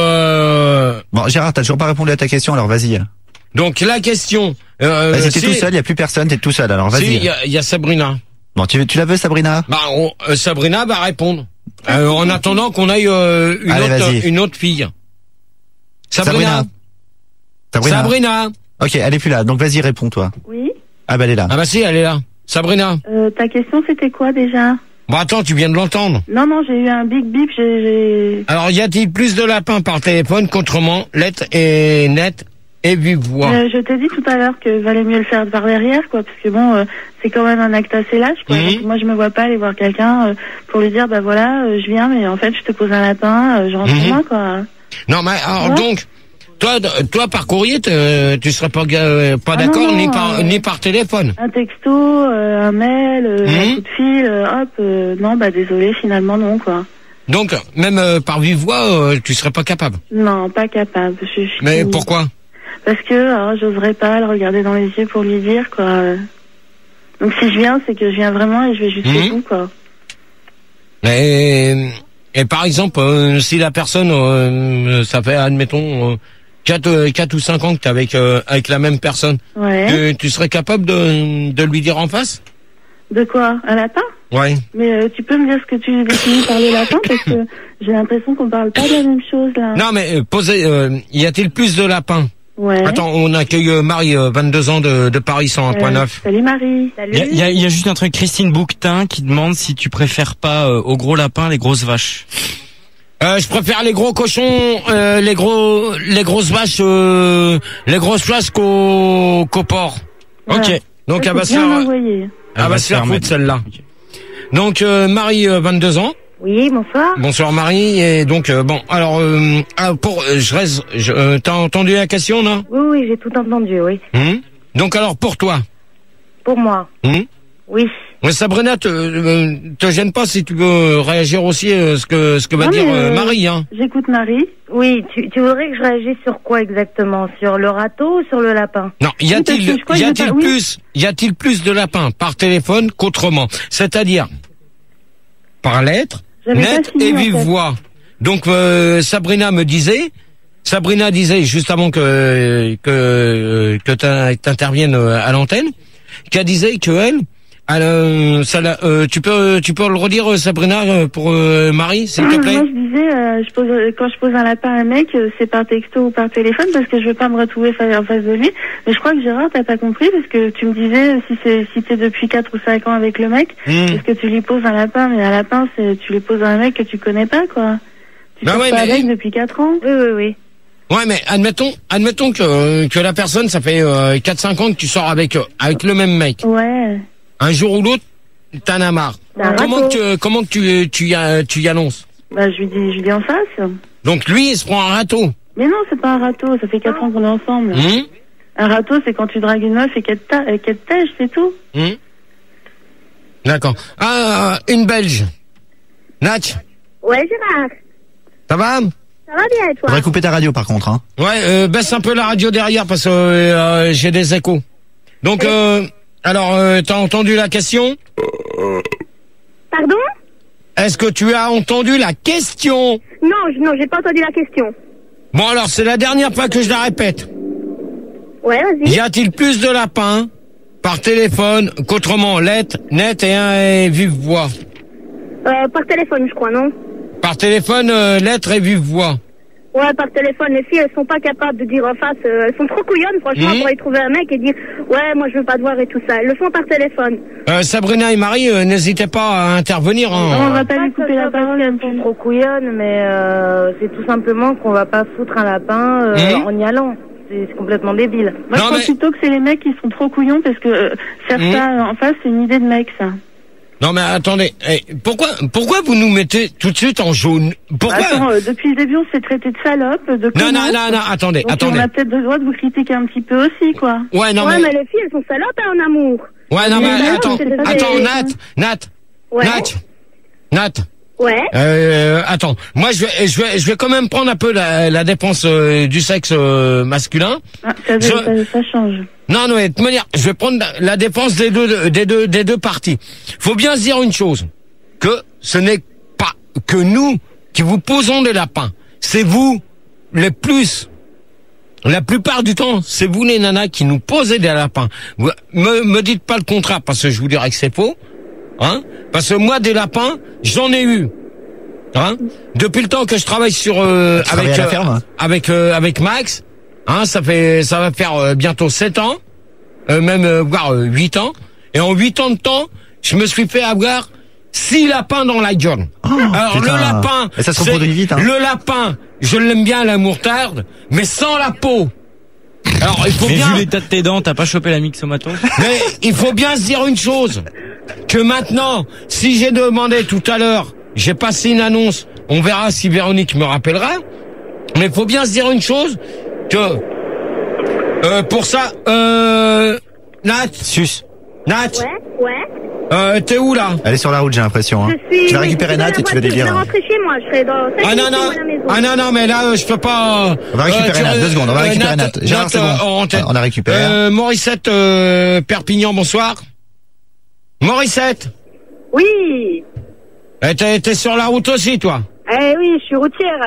euh, Bon, Gérard, t'as toujours pas répondu à ta question, alors vas-y. donc la question. Euh, Vas-y, t'es si- tout seul, y a plus personne, t'es tout seul, alors Si, il vas-y. y a, il y a Sabrina. Bon, tu, tu la veux, Sabrina? Bah, on- euh, Sabrina va répondre. Euh, en attendant qu'on aille euh, une, Allez, autre, vas-y. une autre fille. Sabrina. Sabrina. Sabrina. Ok, elle est plus là, donc vas-y, réponds, toi. Oui. Ah bah elle est là. Ah bah si, elle est là. Sabrina. Euh, ta question, c'était quoi déjà? Bon, attends, tu viens de l'entendre. Non, non, j'ai eu un big bip. J'ai. j'ai- Alors, y a-t-il plus de lapins par téléphone qu'autrement, lettre et net et vive voix? Euh, je t'ai dit tout à l'heure que valait mieux le faire par derrière, quoi, parce que bon, euh, c'est quand même un acte assez lâche, quoi. Mhm. Donc, moi, je me vois pas aller voir quelqu'un euh, pour lui dire, bah voilà, euh, je viens, mais en fait, je te pose un lapin, euh, je rentre Mhm. chez moi, quoi. Non, mais alors Ouais. donc, toi, d- toi par courrier, t- tu serais pas, euh, pas Ah d'accord non, ni non, par euh, ni par téléphone. Un texto, euh, un mail, euh, Mhm. un coup de fil, euh, hop, euh, non, bah désolé, finalement non, quoi. Donc, même euh, par vive voix, euh, tu serais pas capable. Non, pas capable. Je, je- Mais pourquoi? Parce que alors, j'oserais pas le regarder dans les yeux pour lui dire, quoi. Donc si je viens, c'est que je viens vraiment et je vais jusqu'au Mhm. bout, quoi. Et, et par exemple, euh, si la personne, euh, ça fait, admettons, euh, quatre, euh, quatre ou cinq ans que t'es avec euh, avec la même personne, Ouais. tu, tu serais capable de de lui dire en face? De quoi? Un lapin? Ouais. Mais euh, tu peux me dire ce que tu définis par le lapin parce que j'ai l'impression qu'on parle pas de la même chose là. Non, mais euh, posez, euh, y a-t-il plus de lapins Ouais. Attends, on accueille euh, Marie, euh, vingt-deux ans de, de Paris cent un point neuf. Salut Marie. Il y a, y, a, y a juste un truc, Christine Bouquetin qui demande si tu préfères pas euh, aux gros lapins les grosses vaches. Euh, je préfère les gros cochons, euh, les gros, les grosses vaches, euh, les grosses vaches qu'au qu'au porc. Voilà. Ok. Donc Ça, elle va faut se bien faire, l'envoyer. elle va se faire foutre mettre. celle-là. Ok. Donc euh, Marie, euh, vingt-deux ans. Oui, bonsoir. Bonsoir Marie. Et donc euh, bon, alors euh, ah, pour, euh, je reste. je- euh, T'as entendu la question, non? Oui, oui, j'ai tout entendu, oui. Hum Donc alors pour toi. Pour moi. Hum Oui. Ouais, Sabrina, te, euh, te gêne pas si tu veux réagir aussi euh, ce que ce que va Non, dire mais, euh, euh, Marie, hein. J'écoute Marie. Oui, tu, tu voudrais que je réagisse sur quoi exactement? Sur le râteau ou sur le lapin? Non, y Oui, parce a-t-il que je crois y que j'ai a-t-il pas- oui. plus y a-t-il plus de lapins par téléphone qu'autrement? C'est-à-dire par lettre, J'avais pas net fini, et en vive fait. voix. Donc euh, Sabrina me disait, Sabrina disait juste avant que que que t'in- t'interviennes à l'antenne, qu'elle disait que elle, elle, euh, ça la- euh, tu peux tu peux le redire euh, Sabrina euh, pour euh, Marie, s'il te plaît. Moi, je disais, euh, je pose, euh, quand je pose un lapin à un mec, euh, c'est par texto ou par téléphone parce que je veux pas me retrouver fa- en face de lui. Mais je crois que Gérard, t'as pas compris parce que tu me disais euh, si c'est si t'es depuis quatre ou cinq ans avec le mec, Mmh. est-ce que tu lui poses un lapin? Mais un lapin, c'est tu lui poses à un mec que tu connais pas, quoi. Tu Bah sors ouais, pas mais- avec depuis quatre ans. Oui, oui, oui. Ouais, mais admettons, admettons que que la personne, ça fait euh, quatre cinq ans que tu sors avec euh, avec le même mec. Ouais. Un jour ou l'autre, t'en as marre. Un Comment râteau. que tu, comment que tu tu y, a- tu y annonces? Bah, je lui dis, je lui dis en face. Donc lui, il se prend un râteau. Mais non, c'est pas un râteau. Ça fait quatre ans qu'on est ensemble. Hum Un râteau, c'est quand tu dragues une meuf et qu'elle te ta- et qu'elle te tèche, c'est tout. Hum D'accord. Ah, une Belge. Natch, Ouais, Gérard. ça va? Ça va bien, et toi? Faudrait couper ta radio par contre, hein. Ouais, euh, baisse un peu la radio derrière parce que euh, j'ai des échos. Donc, euh, alors, euh, t'as entendu la question? Pardon? Est-ce que tu as entendu la question? Non, je- non, j'ai pas entendu la question. Bon, alors, c'est la dernière fois que je la répète. Ouais, vas-y. Y a-t-il plus de lapins par téléphone qu'autrement, lettre, net et un et vive voix? Euh, par téléphone, je crois, non? Par téléphone, euh, lettre et vive voix. Ouais, par téléphone. Les filles, elles sont pas capables de dire en face. euh, elles sont trop couillonnes, franchement, Mhm. pour y trouver un mec et dire ouais, moi je veux pas te voir et tout ça. Elles le font par téléphone. Euh, Sabrina et Marie, euh, n'hésitez pas à intervenir. Non, on Hein. va pas lui couper la parole. Elles sont trop couillonnes, mais euh, c'est tout simplement qu'on va pas foutre un lapin euh, Mhm. en y allant. C'est c'est complètement débile. Moi, je Non, pense mais- plutôt que c'est les mecs qui sont trop couillons parce que euh, faire Mhm. ça en face, c'est une idée de mec, ça. Non mais attendez, eh, pourquoi pourquoi vous nous mettez tout de suite en jaune? Pourquoi? Attends, euh, depuis le début, on s'est traité de salope, de Non, non, connasse. non, non, attendez, Donc, attendez. on a peut-être le droit de vous critiquer un petit peu aussi, quoi. Ouais, non ouais, mais, mais... les filles, elles sont salopes hein, en amour. ouais, non Mais mais, non, attends, c'est pas attends, des- Nat, Nat, Ouais. Nat, Nat. Ouais. Euh, attends, moi je vais, je vais, je vais quand même prendre un peu la, la défense euh, du sexe euh, masculin. Ah, ça, Je- ça, ça change. Non, non, mais de toute manière, je vais prendre la- la défense des deux, des deux, des deux parties. Faut bien se dire une chose, que ce n'est pas que nous qui vous posons des lapins. C'est vous, les plus, la plupart du temps, c'est vous les nanas qui nous posez des lapins. Vous- Me, me dites pas le contraire parce que je vous dirais que c'est faux, hein. Parce que moi, des lapins, j'en ai eu. Hein, depuis le temps que je travaille sur euh, Tu travailles avec à la euh, ferme avec euh, avec Max, hein, ça fait ça va faire euh, bientôt sept ans, euh, même euh, voire euh, huit ans. Et en huit ans de temps, je me suis fait avoir six lapins dans la gueule. Alors putain. le lapin, Et ça se c'est- reproduit vite, hein. le lapin, je l'aime bien la moutarde, mais sans la peau. Alors il faut Mais bien. vu l'état de tes dents, t'as pas chopé la myxomatose? Mais il faut bien se dire une chose, que maintenant, si j'ai demandé tout à l'heure, j'ai passé une annonce, on verra si Véronique me rappellera, mais il faut bien se dire une chose, que euh, pour ça, euh, Nat, Sus. Nat, Ouais. Ouais. euh, t'es où là? Elle est sur la route, j'ai l'impression, hein. Je suis. Tu vas récupérer je suis Nat dans et la tu vas lui voiture, dire. Je vais rentrer chez moi. Je serai dans cinq Ah non minutes non, à la maison. ah non non, mais là euh, je peux pas. On va récupérer tu- Nat, deux secondes, on va euh, récupérer Nat. Gérard, c'est bon. euh, en tête. On a récupéré. Euh, Morissette, euh, Perpignan, bonsoir. Morissette, Oui. euh, t'es t'es sur la route aussi, toi? Eh oui, je suis routière.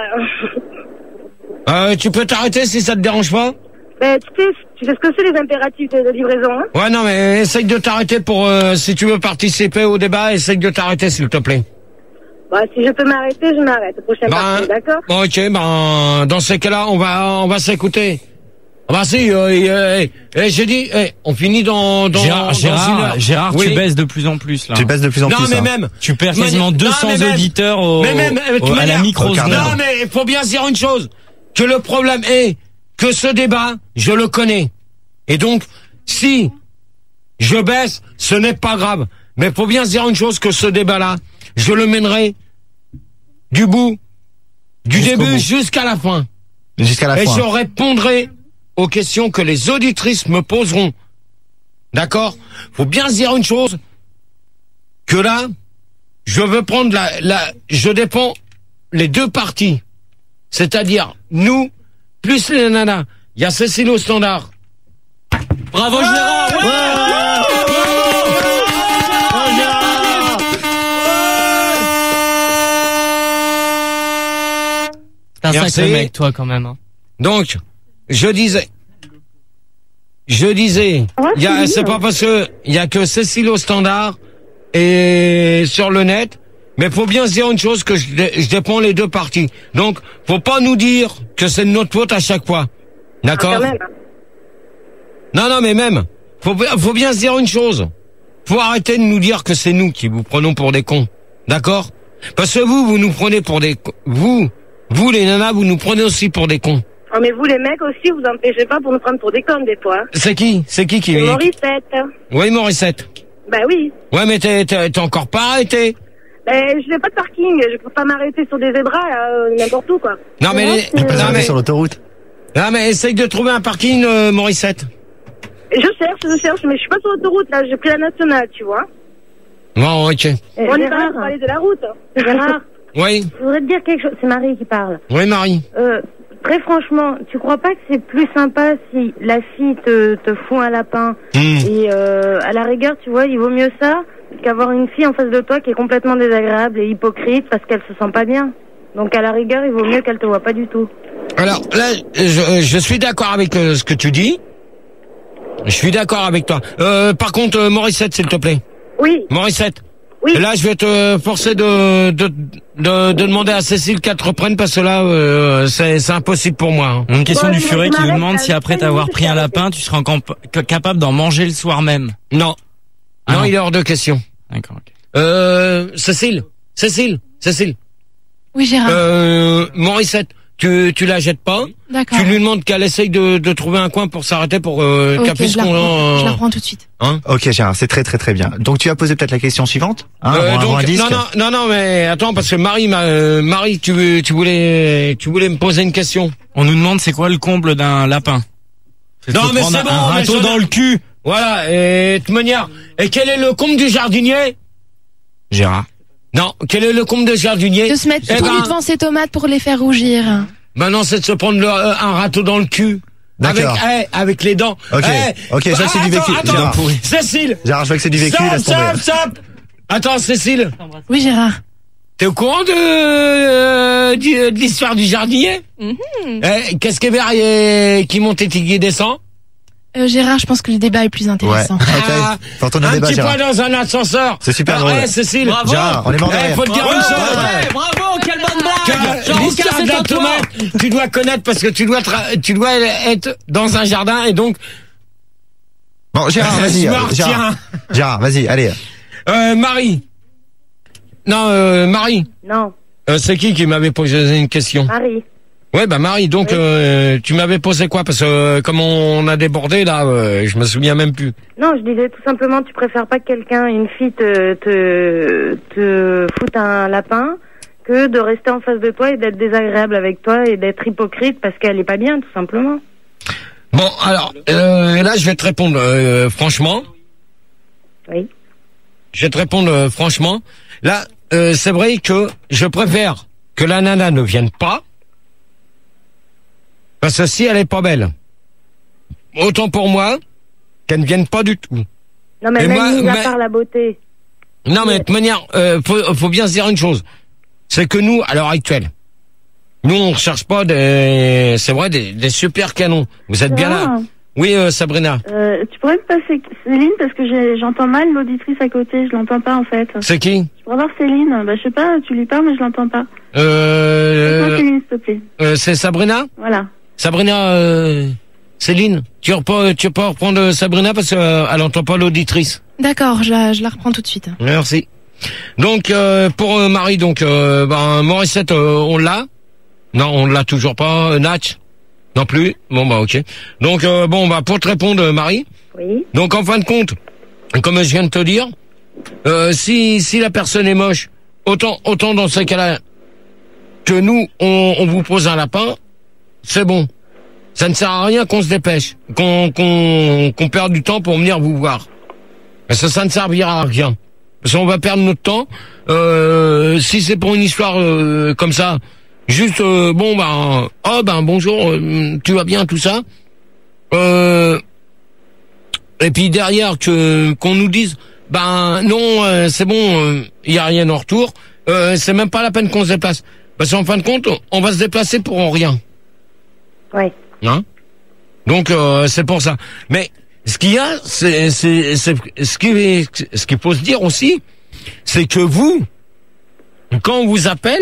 Euh, tu peux t'arrêter si ça te dérange pas? Ben, tu sais, tu sais ce que c'est les impératifs de, de livraison, hein? Ouais, non, mais essaye de t'arrêter pour, euh, si tu veux participer au débat, essaye de t'arrêter, s'il te plaît. Bah, si je peux m'arrêter, je m'arrête. Prochaine Ben, partie, d'accord? Bon, ok, ben, dans ces cas-là, on va, on va s'écouter. Ah bah si, euh, euh, euh, j'ai dit, eh, on finit dans, dans, Gérard, dans Gérard, une heure. Gérard, Oui. tu baisses de plus en plus là. Tu baisses de plus en Non, plus. mais hein. même. Tu perds Mais- quasiment non, deux cents mais même- auditeurs au, Mais même, de toute au- à la manière- micro Au quart Non, d'heure. mais il faut bien se dire une chose. Que le problème est que ce débat, je le connais. Et donc, si je baisse, ce n'est pas grave. Mais il faut bien se dire une chose, que ce débat-là, je le mènerai du bout, du Jusqu'au début bout. jusqu'à la fin. Jusqu'à la Et fin. je répondrai aux questions que les auditrices me poseront. D'accord? Faut bien se dire une chose, que là, je veux prendre la, la, je défends les deux parties. C'est-à-dire, nous, plus les nanas. Il y a Cécile au standard. Bravo Gérard. C'est un Merci. sacré mec, toi, quand même. Hein. Donc, je disais, je disais, il y a, c'est pas parce que il y a que Cécile au standard et sur le net, mais faut bien se dire une chose, que je, dé- je défends les deux parties. Donc, faut pas nous dire que c'est de notre faute à chaque fois. D'accord? Quand même. Non, non, mais même, faut, faut bien se dire une chose. Faut arrêter de nous dire que c'est nous qui vous prenons pour des cons. D'accord? Parce que vous, vous nous prenez pour des cons. Vous, vous les nanas, vous nous prenez aussi pour des cons. Oh, mais vous, les mecs aussi, vous empêchez pas pour nous prendre pour des connes, des fois. C'est qui? C'est qui qui... C'est Morissette. Oui, Morissette. Bah oui. Ouais, mais t'es, t'es, t'es encore pas arrêté. Ben, je n'ai pas de parking, je peux pas m'arrêter sur des zébras, là, euh, n'importe où, quoi. Non, mais, les- c'est- non, mais, Sur l'autoroute. non, mais essaye de trouver un parking, euh, Morissette. Je cherche, je cherche, mais je suis pas sur l'autoroute, là, j'ai pris la nationale, tu vois. Bon, ok. On est pas là pour aller de la route. Gérard, Oui, je voudrais te dire quelque chose. C'est Marie qui parle. oui, Marie. Euh, très franchement, tu crois pas que c'est plus sympa si la fille te, te fout un lapin Mmh. et euh, à la rigueur, tu vois, il vaut mieux ça qu'avoir une fille en face de toi qui est complètement désagréable et hypocrite parce qu'elle se sent pas bien. Donc à la rigueur, il vaut mieux qu'elle te voit pas du tout. Alors, là, je, je suis d'accord avec euh, ce que tu dis. Je suis d'accord avec toi. Euh, par contre, euh, Morissette, s'il te plaît. Oui. Morissette. Oui. Et là, je vais te forcer de, de, de, de demander à Cécile qu'elle te reprenne parce que là, euh, c'est, c'est impossible pour moi. Hein. Une question Bon, du mais furet tu qui nous m'arrêtes, demande là, si après cinq t'avoir minutes, pris un je lapin, tu seras encore p- capable d'en manger le soir même. Non. Ah non, non. il est hors de question. D'accord, ok. Euh, Cécile. Cécile. Cécile. Oui, Gérard. Euh, Morissette. Tu, tu la jettes pas. D'accord. Tu lui demandes qu'elle essaye de, de trouver un coin pour s'arrêter pour euh, Ok, qu'elle puisse je la qu'on reprends. Je la en... reprends tout de suite. Hein Ok, Gérard, c'est très très très bien. Donc tu as posé peut-être la question suivante, hein, Euh, avant- avant donc, un disque. non, non, non, non, mais attends, parce que Marie, m'a- euh, Marie, tu, tu voulais, tu voulais me poser une question. On nous demande c'est quoi le comble d'un lapin. C'est de Non, se mais prendre c'est bon, un mais râteau je- dans le cul. Voilà, et de toute manière, et quel est le comble du jardinier? Gérard. Non, quel est le comble du jardinier? De se mettre Eh tout ben, nu devant ses tomates pour les faire rougir. Maintenant, c'est de se prendre le- euh, un râteau dans le cul. Avec, D'accord. eh, avec les dents. Ok, Eh, ok, je vois que c'est du attends, vécu. attends, Gérard. Cécile. Gérard, je vois que c'est du vécu, Stop, laisse tomber. stop, stop. Attends, Cécile. Oui, Gérard. T'es au courant de, euh, du- de l'histoire du jardinier? Mhm. Eh, qu'est-ce qu'il y avait qui monte et qui descend? Euh, Gérard, je pense que le débat est plus Ouais, intéressant. Ah, ok. Faut entendre un un débat, petit Gérard. point dans un ascenseur. C'est super Ah, drôle. ouais, Cécile. Bravo. Gérard, on est mort de Eh, rire. faut te dire Ouais, une chose. ouais, bravo, quelle bonne Que blague. Jean l'histoire Roucas, de c'est la à toi. tomate, tu dois connaître parce que tu dois tra- tu dois être dans un jardin et donc. Bon, Gérard, vas-y. Je me euh, retiens. Gérard, Gérard, vas-y, allez. Euh, Marie. Non, euh, Marie. Non, Euh, c'est qui qui m'avait posé une question? Marie. Ouais, bah Marie. Donc, euh, tu m'avais posé quoi? Parce que euh, comme on a débordé là, euh, je me souviens même plus. Non, je disais tout simplement, tu préfères pas que quelqu'un, une fille, te, te, te foute un lapin que de rester en face de toi et d'être désagréable avec toi et d'être hypocrite parce qu'elle est pas bien, tout simplement. Bon, alors euh, là, je vais te répondre euh, franchement. Oui. Je vais te répondre euh, franchement. Là, euh, c'est vrai que je préfère que la nana ne vienne pas. Parce que si elle est pas belle, autant pour moi qu'elle ne vienne pas du tout. Non, mais Et même moi, mis à mais- part la beauté. Non, mais de toute manière, euh, faut, faut bien se dire une chose. C'est que nous, à l'heure actuelle, nous, on recherche pas des, c'est vrai, des, des super canons. Vous êtes bien là. Oui, euh, Sabrina. Euh, tu pourrais me passer Céline parce que j'ai- j'entends mal l'auditrice à côté, je l'entends pas en fait. C'est qui? Je pourrais voir Céline, bah je sais pas, tu lui parles mais je l'entends pas. Euh, Passe-moi Céline s'il te plaît. euh, c'est Sabrina? Voilà. Sabrina, euh, Céline, tu reprends, tu peux reprendre Sabrina parce qu'elle entend pas l'auditrice. D'accord, je la, je la reprends tout de suite. Merci. Donc euh, pour euh, Marie, donc euh, ben Morissette, euh, on l'a. Non, on l'a toujours pas. Euh, Natch, non plus. Bon bah ok. Donc euh, bon bah pour te répondre, euh, Marie. Oui. Donc en fin de compte, comme je viens de te dire, euh, si si la personne est moche, autant autant dans ces cas-là que nous on, on vous pose un lapin, c'est bon. Ça ne sert à rien qu'on se dépêche, qu'on qu'on qu'on perde du temps pour venir vous voir. Parce que ça ne servira à rien. Parce qu'on va perdre notre temps. Euh, si c'est pour une histoire euh, comme ça, juste euh, bon ben oh ben bonjour, euh, tu vas bien tout ça. Euh, et puis derrière que qu'on nous dise ben non euh, c'est bon, il euh, y a rien en retour. Euh, c'est même pas la peine qu'on se déplace. Parce qu'en fin de compte, on va se déplacer pour rien. Ouais. Hein? Donc euh, c'est pour ça. Mais ce qu'il y a, c'est, c'est, c'est ce qui, ce qu'il faut se dire aussi, c'est que vous, quand on vous appelle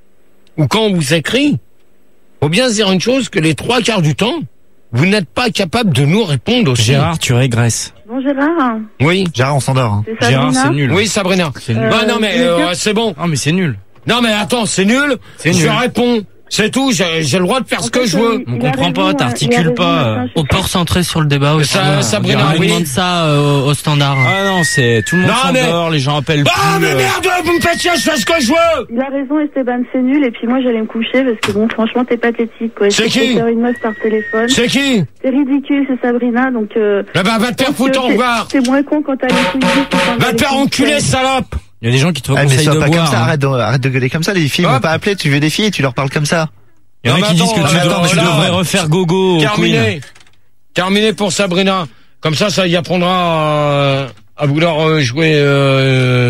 ou quand on vous écrit, faut bien se dire une chose, que les trois quarts du temps, vous n'êtes pas capable de nous répondre aussi. Gérard, tu régresses. Bon, Gérard. Oui. Gérard, on s'endort. Hein. C'est Gérard, c'est nul. Oui, Sabrina. C'est nul. Euh, bah, non mais euh, c'est bon. Non mais c'est nul. Non mais attends, c'est nul. C'est je nul. réponds. C'est tout, j'ai, j'ai le droit de faire ce que je veux. On comprend pas, t'articules pas. On peut recentrer sur le débat aussi. Ça, Sabrina, on oui. demande ça euh, au, au standard. Ah non, c'est tout le monde Non, mais- s'endort, les gens appellent Ah plus. mais euh, merde, vous me faites chier, je fais ce que je veux. Il a raison, Esteban, c'est nul. Et puis moi, j'allais me coucher parce que bon, franchement, t'es pathétique, quoi. C'est Essayer qui de faire une meuf par téléphone. C'est qui? C'est ridicule, c'est Sabrina, donc. Euh, Eh ben va te faire je pense foutre, que au t'es- revoir. T'es moins con quand t'as les couilles vides que quand Va t'as te les faire couilles enculer, pleines. salope. Il y a des gens qui te Ah, mais conseillent sois de pas boire. comme ça, hein. arrête de, arrête de gueuler comme ça, les filles Hop. vont pas appeler, tu veux des filles et tu leur parles comme ça. Il y en Non, a qui mais disent que attends, tu, mais dois- attends, tu là, devrais refaire gogo au Terminé. Queen. Terminé pour Sabrina. Comme ça, ça y apprendra à, à vouloir euh, jouer, euh,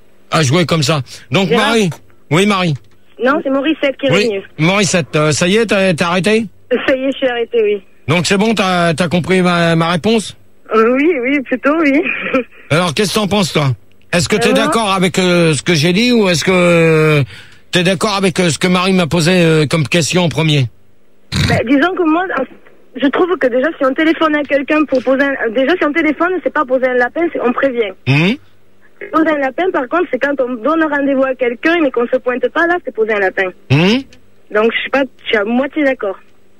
à jouer comme ça. Donc Gérard Marie. Oui, Marie. Non, c'est Morissette qui est Oui. revenu. Morissette, euh, ça y est, t'as, t'as arrêté? Ça y est, je suis arrêtée, oui. Donc c'est bon, t'as, t'as compris ma, ma réponse? Euh, oui, oui, plutôt, oui. Alors, qu'est-ce que t'en penses, toi? Est-ce que t'es Euh, d'accord avec euh, ce que j'ai dit ou est-ce que euh, t'es d'accord avec euh, ce que Marie m'a posé euh, comme question en premier? Bah, disons que moi, je trouve que déjà, si on téléphone à quelqu'un pour poser un... Déjà, si on téléphone, c'est pas poser un lapin, c'est on prévient. Hum Poser un lapin, par contre, c'est quand on donne rendez-vous à quelqu'un, mais qu'on se pointe pas, là, c'est poser un lapin. Hum Donc, je suis pas... Je suis à moitié d'accord.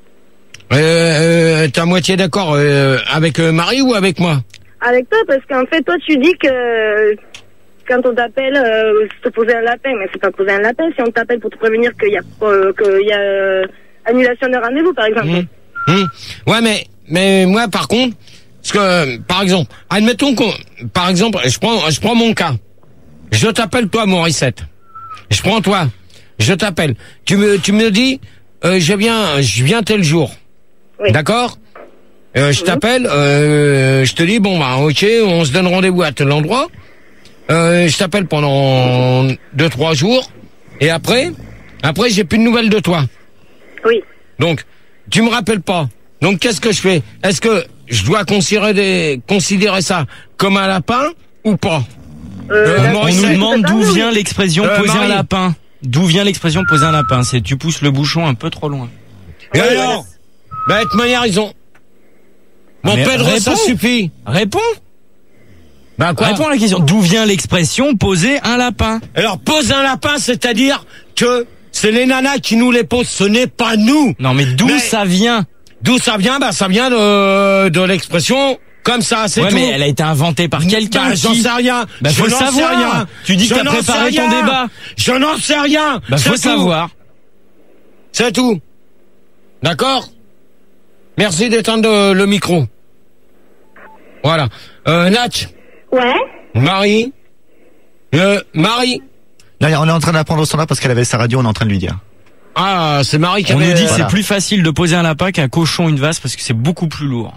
euh, euh, T'es à moitié d'accord euh, avec euh, Marie ou avec moi? Avec toi, parce qu'en fait, toi, tu dis que... Quand on t'appelle, euh, c'est poser un lapin, mais c'est pas poser un lapin. Si on t'appelle pour te prévenir qu'il y a, euh, qu'il y a euh, annulation de rendez-vous, par exemple. Hum, hum. Ouais, mais mais moi, par contre, parce que euh, par exemple, admettons qu'on, par exemple, je prends je prends mon cas. Je t'appelle toi, Morissette. Je prends toi. Je t'appelle. Tu me tu me dis, euh, je viens je viens tel jour. Oui. D'accord. Euh, je t'appelle. Euh, je te dis bon bah ok, on se donne rendez-vous à tel endroit. Euh, je t'appelle pendant deux trois jours et après après j'ai plus de nouvelles de toi. Oui. Donc, tu me rappelles pas. Donc, qu'est-ce que je fais? Est-ce que je dois considérer, des, considérer ça comme un lapin ou pas? Euh, Euh, la- On Morissette. nous demande d'où Oui. vient l'expression Euh, poser un Marie. lapin. D'où vient l'expression poser un lapin? C'est tu pousses le bouchon un peu trop loin. Et Oui, alors? Bah, de toute manière, ils ont... Mon Mais Pedro, ça réponds. suffit. Réponds. Bah, quoi? Réponds à la question. D'où vient l'expression poser un lapin? Alors, pose un lapin, c'est-à-dire que c'est les nanas qui nous les posent, ce n'est pas nous. Non mais d'où Mais- ça vient? D'où ça vient? Bah, ça vient de, de l'expression comme ça, c'est Ouais tout. mais elle a été inventée par quelqu'un. Bah, j'en qui- sais rien. Bah, Je faut le n'en sais savoir. rien. Tu dis que Je t'as n'en préparé sais ton rien. débat. Je n'en sais rien. Bah C'est faut tout. savoir. C'est tout. D'accord? Merci d'éteindre euh, le micro. Voilà. Euh, Natch, Ouais. Marie, euh, Marie. Là, on est en train d'apprendre au standard parce qu'elle avait sa radio, on est en train de lui dire. Ah, c'est Marie qui On avait... nous dit que Voilà. c'est plus facile de poser un lapin qu'un cochon une vache parce que c'est beaucoup plus lourd.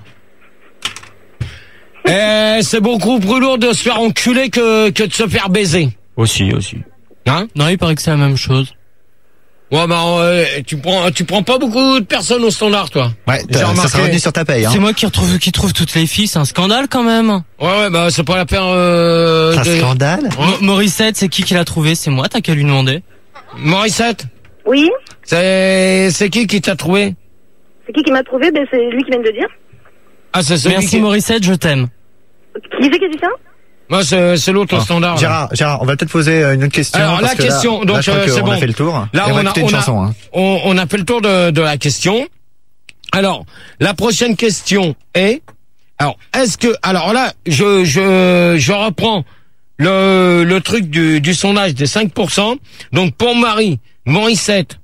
Eh, c'est beaucoup plus lourd de se faire enculer que, que de se faire baiser. Aussi, aussi. Hein? Non, il paraît que c'est la même chose. Ouais, bah, euh, tu prends, tu prends pas beaucoup de personnes au standard, toi. Ouais, J'ai t'as- ça remarqué. sera revenu sur ta paye, hein. C'est moi qui retrouve, qui trouve toutes les filles, c'est un scandale quand même. Ouais, ouais, bah, c'est pas la peine, euh, C'est un de- scandale. Mo- Morissette, c'est qui qui l'a trouvé? C'est moi, t'as qu'à lui demander. Morissette, Oui. c'est, c'est qui qui t'a trouvé? C'est qui qui m'a trouvé? Ben, c'est lui qui vient de le dire. Ah, c'est celui Merci qui... Morissette, je t'aime. Qui c'est qui a dit ça? Moi, c'est, c'est l'autre au standard. là. Gérard, Gérard, on va peut-être poser euh, une autre question. Alors, parce la que là- question, là, donc, je crois euh, que c'est on bon. a fait le tour. Là, Et on, on va a, écouter on, une a, chanson. Hein. on, on a fait le tour de, de la question. Alors, la prochaine question est, alors, est-ce que, alors là, je, je, je reprends le, le truc du, du sondage des cinq pour cent. Donc, pour Marie, Morissette,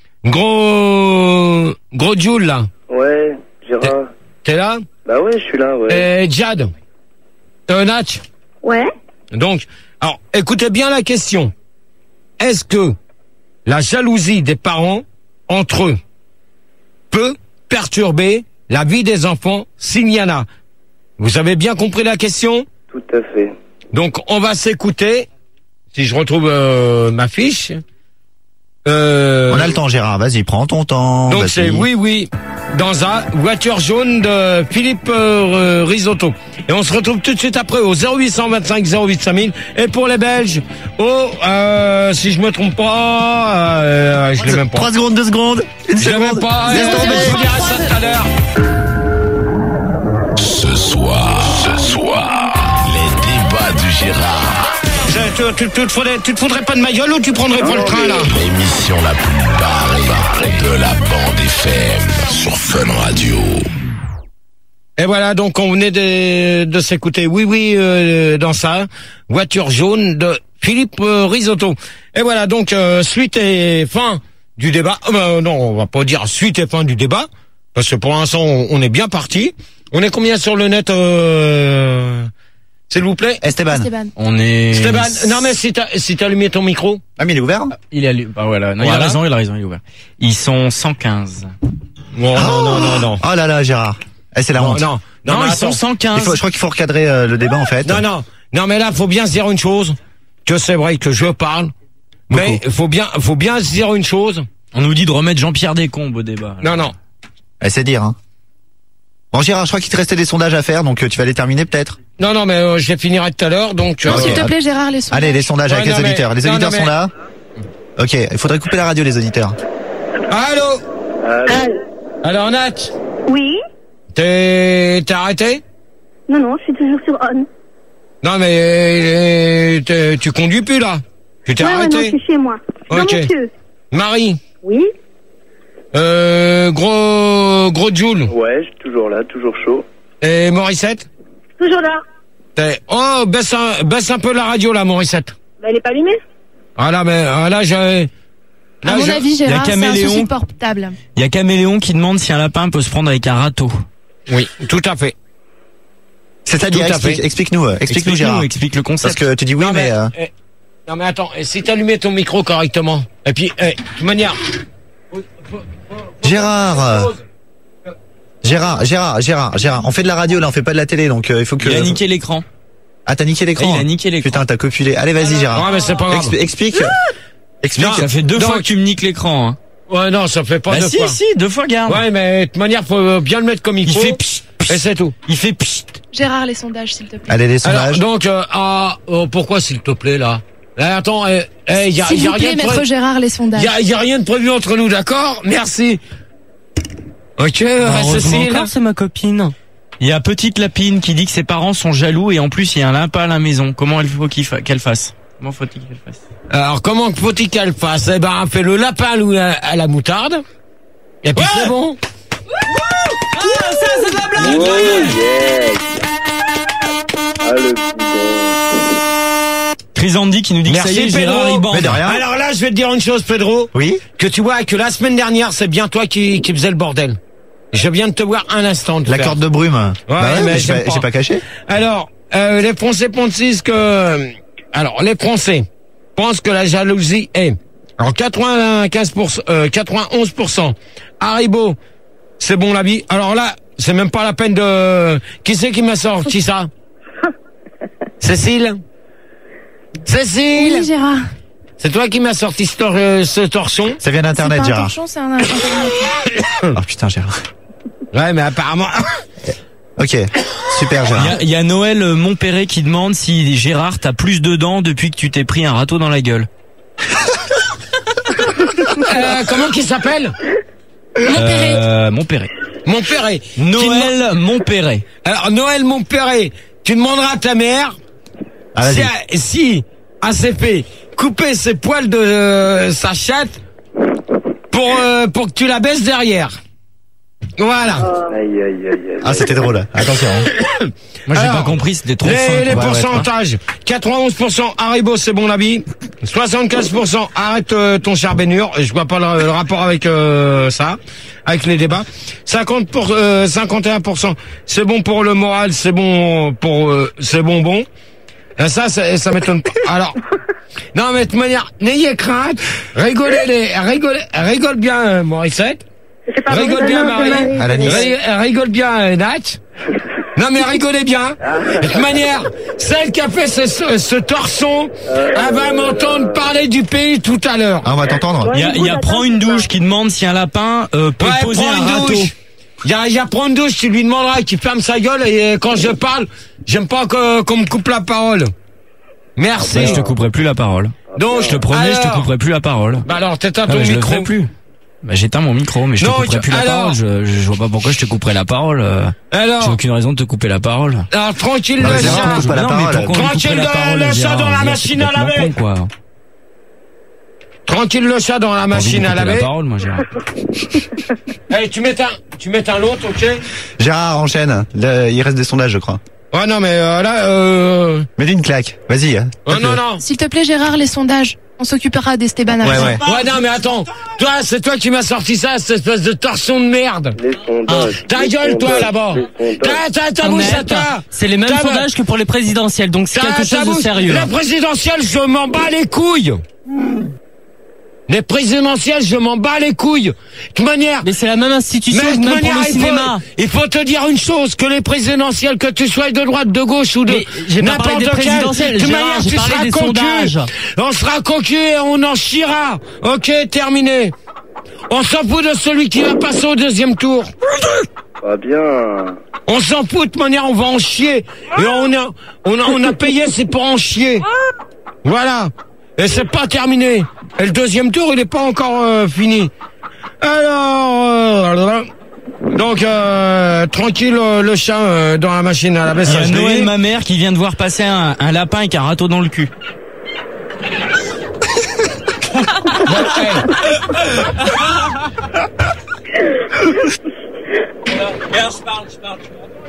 gros, gros Jules, là. Ouais, Gérard. T'es là? Bah ouais, je suis là, ouais. Et Jad. Euh, Natch. Ouais. Donc, alors, écoutez bien la question. Est-ce que la jalousie des parents entre eux peut perturber la vie des enfants s'il y en a? Vous avez bien compris la question? Tout à fait. Donc, on va s'écouter. Si je retrouve euh, ma fiche. Euh, On a le temps, Gérard. Vas-y, prends ton temps. donc vas-y. c'est oui, oui, dans un voiture jaune de Philippe euh, Risotto. Et on se retrouve tout de suite après au zéro huit cent vingt-cinq zéro huit cinq mille. Et pour les Belges, au, euh, si je me trompe pas, euh, je l'ai même pas. Trois secondes, deux secondes. Une Je l'ai seconde. même pas. Laisse euh, tomber. je vous dirai ça tout à l'heure. Ce soir, ce soir, les débats de Gérard. Je- Tu, tu, tu, te faudrais, tu te foudrais pas de ma gueule ou tu prendrais pas le train là? L'émission la plus barrée de la bande F M sur Fun Radio. Et voilà, donc on venait de, de s'écouter Oui Oui euh, dans ça, voiture jaune de Philippe euh, Risotto. Et voilà, donc euh, suite et fin du débat. Euh, bah, non, on va pas dire suite et fin du débat, parce que pour l'instant on, on est bien parti. On est combien sur le net euh, s'il vous plaît? Esteban. Esteban. On est... Esteban, non mais si t'as si t'as allumé ton micro. Ah, mais il est ouvert? Il est allumé. Bah voilà. Non, il Voilà. a raison, il a raison, il est ouvert. Ils sont cent quinze. Non, non, non, non, non. Oh là là, Gérard. Eh, c'est la Non, honte. non, non, Non, mais ils attends. sont cent Il quinze. faut, je crois qu'il faut recadrer euh, le débat, en fait. Non, non, non, mais là, faut bien se dire une chose, que c'est vrai que je parle, mais faut bien, faut bien se dire une chose. On nous dit de remettre Jean-Pierre Descombes au débat. Non, non. Eh, c'est dire, hein. Bon, Gérard, je crois qu'il te restait des sondages à faire, donc euh, tu vas les terminer, peut-être? Non, non, mais euh, je les finirai tout à l'heure, donc... Non, euh, s'il te plaît, Gérard, les sondages. Allez, les sondages Ouais, avec non, les mais- auditeurs. Les non, auditeurs non, sont mais- là? Ok, il faudrait couper la radio, les auditeurs. Allô? Allô. Alors, Nat, Oui. t'es, t'es arrêté? Non, non, je suis toujours sur on. Non, mais euh, t'es- tu conduis plus, là? Tu t'es Ouais, ouais, non, je arrêté? suis chez moi. Je suis Ok. dans mon pieu. Marie, Oui. euh, gros, gros Jules, Ouais, je suis toujours là, toujours chaud. et Morissette? Toujours là. T'es- Oh, baisse un, baisse un peu la radio, là, Morissette. Bah, elle est pas allumée. Ah là, mais, ah là, j'ai... À Là, mon je- avis, Gérard, c'est un Caméléon. souci portable. Il y a Caméléon qui demande si un lapin peut se prendre avec un râteau. Oui, tout à fait. C'est-à-dire, Tout à fait. explique, explique-nous, euh, explique-nous, Gérard. Explique le Parce concept. que tu dis oui, Non, mais, euh, eh, non mais attends, eh, si t'allumais ton micro correctement, et puis, eh, de toute manière... Gérard, euh, Gérard, Gérard, Gérard, Gérard, on fait de la radio, là, on fait pas de la télé, donc euh, il faut que... Il a niqué l'écran. Ah, t'as niqué l'écran? Il a niqué l'écran. Putain, t'as copulé. Allez, vas-y, Gérard. Ouais, mais c'est pas grave. Expli- explique. Explique. Non, Ça fait deux donc- fois que tu me niques l'écran. Hein. Ouais, non, ça fait pas Bah deux si, fois. si, deux fois, garde. Ouais, mais de toute manière, faut bien le mettre comme il Il faut. fait pchit, Et c'est tout. Il fait pchit. Gérard, les sondages, s'il te plaît. Allez, les Alors, sondages. donc, euh, ah, oh, pourquoi s'il te plaît, là? Là, attends, eh, eh, y a, S'il y a vous rien plaît, de maître prévu. Gérard, les sondages. Y a, y a rien de prévu entre nous, d'accord? Merci. Ok, euh, Heureusement Cécile. Encore, c'est ma copine. Il y a Petite Lapine qui dit que ses parents sont jaloux et en plus il y a un lapin à la maison. Comment il faut qu'il fa- qu'elle fasse? Comment faut-il qu'elle fasse? Alors, comment faut-il qu'elle fasse? Eh ben, fait le lapin à la, à la moutarde. Et puis c'est bon. Ah, ça c'est de la blague! Oh, yes. Ah, le bidon. Chrysandy qui nous dit que ça y est, Merci, Gérard Pedro. il bande. Mais de rien. Alors là, je vais te dire une chose, Pedro. Oui? Que tu vois que la semaine dernière, c'est bien toi qui, qui faisais le bordel. Je viens de te voir un instant. de La faire. corde de brume. Ouais, bah ouais, mais mais j'ai j'aime pas, j'ai pas caché. Alors, euh, les Français pensent que... Alors, les Français pensent que la jalousie est... Alors, quatre-vingt-quinze pour cent, euh, quatre-vingt-onze pour cent. Haribo, c'est bon la vie. Alors là, c'est même pas la peine de... Qui c'est qui m'a sorti ça? Cécile? Cécile? Oui, Gérard. C'est toi qui m'as sorti ce, tor- euh, ce torchon? Ça vient C'est d'internet, pas un Gérard. torchon, c'est un internet. Oh putain, Gérard. Ouais, mais apparemment... Ok. Super, Il y Gérard. a, il y a Noël euh, Montpéré qui demande si Gérard t'as plus de dents depuis que tu t'es pris un râteau dans la gueule. Euh, comment qu'il s'appelle? Montpéré. Euh, Montpéré. Montpéré. Noël Montpéré. Alors, Noël Montpéré, tu demanderas à ta mère Ah, si, vas-y. si elle s'est fait couper ses poils de euh, sa chatte pour, euh, pour que tu la baisses derrière. Voilà. Aïe, aïe, aïe, aïe. Ah, c'était drôle. Attention. hein. Moi, j'ai Alors, pas compris, c'était trop Les, fin. les Ouais, ouais, pourcentages. quatre-vingt-onze pour cent Haribo, c'est bon l'habit. soixante-quinze pour cent arrête euh, ton charbénure. Je vois pas le, le rapport avec euh, ça, avec les débats. cinquante pour, euh, cinquante et un pour cent c'est bon pour le moral, c'est bon pour euh, c'est bonbon. Et ça, ça, ça m'étonne pas. Alors, non mais de toute manière, n'ayez crainte, rigolez, les, rigolez, rigole bien euh, Morissette. Rigole bien Marie, Ri- rigole bien euh, Nat. Non mais rigolez bien. De toute manière, celle qui a fait ce, ce, ce torson, elle va m'entendre parler du pays tout à l'heure. Ah, on va t'entendre. Il y a, il y a Prends une douche qui demande si un lapin euh, peut Ouais, poser prends un une râteau. douche. Il y a, il y a prendre une douche, tu lui demanderas qu'il ferme sa gueule et quand je parle, j'aime pas que- qu'on me coupe la parole. Merci. Bah, je te couperai plus la parole. Donc, Je te promets, je te alors- couperai plus la parole. Bah alors, t'éteins Ah, ton mais je le micro. ferai plus. Bah, j'éteins mon micro, mais je te Non, couperai tu- plus la alors- parole. Je, je, je vois pas pourquoi je te couperai la parole. euh. Alors- J'ai aucune raison de te couper la parole. Alors, tranquille Non, le mais Gérard, chat. coupe pas la non, parole. mais pourquoi on lui Tranquille couperait la de- parole, le chat Gérard dans la Je veux dire, machine c'est à laver. complètement con, quoi. Tranquille le chat dans la J'ai envie de machine me à couper laver. la parole, moi, Gérard. Hey, tu mets un, tu mets un l'autre, ok? Gérard, enchaîne. Là, il reste des sondages, je crois. Ouais, non, mais euh, là, euh... Mets-lui une claque. Vas-y. hein. Oh, non, non. S'il te plaît, Gérard, les sondages. On s'occupera d'Esteban après. Ouais, ouais. Ouais, non, mais attends. Toi, c'est toi qui m'as sorti ça, cette espèce de torsion de merde. Les sondages. Ta les gueule, toi, sondages, là-bas. les sondages. T'as, t'as, ta bouche à toi. C'est les mêmes Ta- sondages que pour les présidentielles, donc c'est t'as- quelque ta chose de bouche- sérieux. La présidentielle, je m'en bats les couilles. Les présidentielles, je m'en bats les couilles. De toute manière. Mais c'est la même institution, Mais de toute même pour manière, le il faut, cinéma. il faut te dire une chose, que les présidentielles, que tu sois de droite, de gauche ou de Mais j'ai pas parlé des n'importe quelle, présidentielles, de toute Gérard, manière, j'ai tu parlé seras des cocu. sondages. On sera cocu et on en chiera. Ok, terminé. On s'en fout de celui qui va passer au deuxième tour. Ah bien. On s'en fout, de toute manière, on va en chier. Et on a, on a, on a payé, c'est pour en chier. Voilà. Et c'est pas terminé. Et le deuxième tour, il est pas encore euh, fini. Alors, euh, donc, euh, tranquille, euh, le chat euh, dans la machine à la Il y a messagerie. Noël, ma mère, qui vient de voir passer un, un lapin avec un râteau dans le cul. je parle, je parle.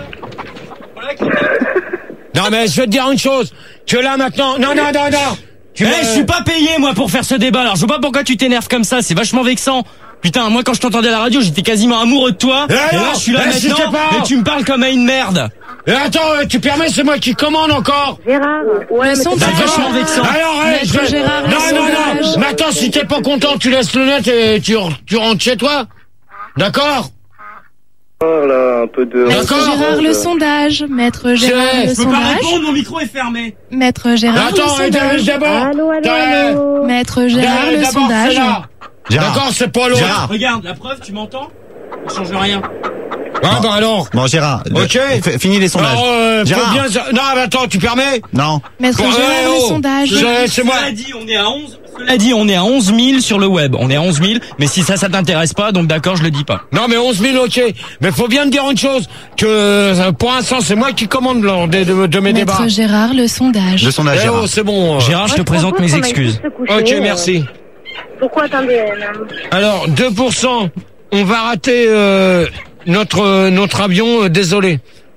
Non, mais je vais te dire une chose. Que là, maintenant... Non, non, non, non. Tu Eh, vas- je suis pas payé, moi, pour faire ce débat. Alors, je vois pas pourquoi tu t'énerves comme ça. C'est vachement vexant. Putain, moi, quand je t'entendais à la radio, j'étais quasiment amoureux de toi. Eh Et non, là, je suis là eh, si maintenant, t'es pas- et tu me parles comme à une merde. Et attends, euh, tu permets, c'est moi qui commande encore. Gérard, ouais, Le mais sondage. C'est vachement vexant. Alors, hey, Maître je vais- Gérard, non, le non, sondage. non. Mais attends, si t'es pas content, tu laisses le net et tu, tu rentres chez toi. D'accord? Là, un peu de. Maître D'accord. Gérard, le sondage. Maître Gérard, Je- le je Je peux pas sondage. répondre, mon micro est fermé. Maître Gérard, Attends, le et sondage. d'abord. Allô, allô, t'as- allô. Maître Gérard, le d'abord, sondage. c'est là. Gérard. D'accord, c'est pas l'autre. Gérard. Regarde, la preuve, tu m'entends? Ça change rien. Ah, bah alors. Bon, Gérard. Ok. f- Finis les sondages. Alors, euh, faut Gérard. bien... Non, mais attends, tu permets? Non. Maître Bon, Gérard, eh, le oh. sondage. Je- C'est moi. Cela dit, on est à onze. Cela dit, on est à onze mille sur le web. On est à onze mille. Mais si ça, ça t'intéresse pas, donc d'accord, je le dis pas. Non, mais onze mille, ok. Mais faut bien te dire une chose. Que, euh, pour l'instant, c'est moi qui commande là, de, de, de mes débats. Maître Gérard, le sondage. Le sondage, Eh Gérard. oh, c'est bon. euh. Gérard, je te Moi, présente propose mes qu'on aille excuses. tous se coucher, Ok, euh, merci. Pourquoi attendez euh, Alors, deux pour cent, on va rater euh, notre euh, notre avion, euh, désolé.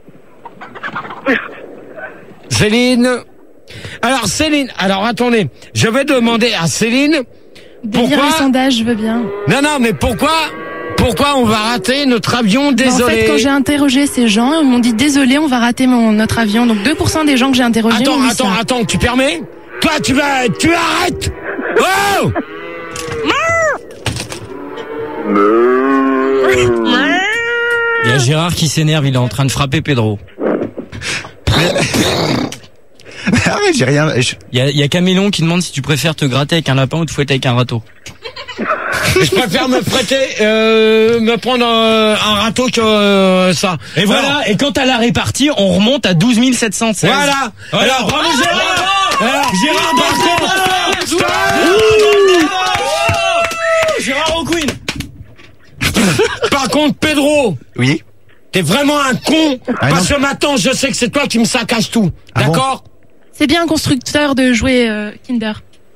Céline. Alors, Céline, alors attendez, je vais demander à Céline, De lire pourquoi... le sondage, je veux bien. Non, non, mais pourquoi pourquoi on va rater notre avion, Bah, désolé. en fait, quand j'ai interrogé ces gens, ils m'ont dit désolé, on va rater mon, notre avion. Donc deux pour cent des gens que j'ai interrogés Attends, m'ont dit attends, ça. attends, tu permets? Toi, tu vas, tu arrêtes! Oh! Il y a Gérard qui s'énerve, il est en train de frapper Pedro. Arrête, j'ai rien. je- Il y a, il y a Camélon qui demande si tu préfères te gratter avec un lapin ou te fouetter avec un râteau. Je préfère me prêter, euh, me prendre un, un râteau que euh, ça. Et voilà, et quand à la répartie, on remonte à douze mille sept cent seize. Voilà. Alors, Alors, bravo Gérard. Alors, Gérard dans le Stop. Gérard au Queen. contre, Pedro. Oui. T'es vraiment un con. Ah, parce non. que maintenant, je sais que c'est toi qui me saccages tout. Ah D'accord? C'est bien un constructeur de jouets euh, Kinder.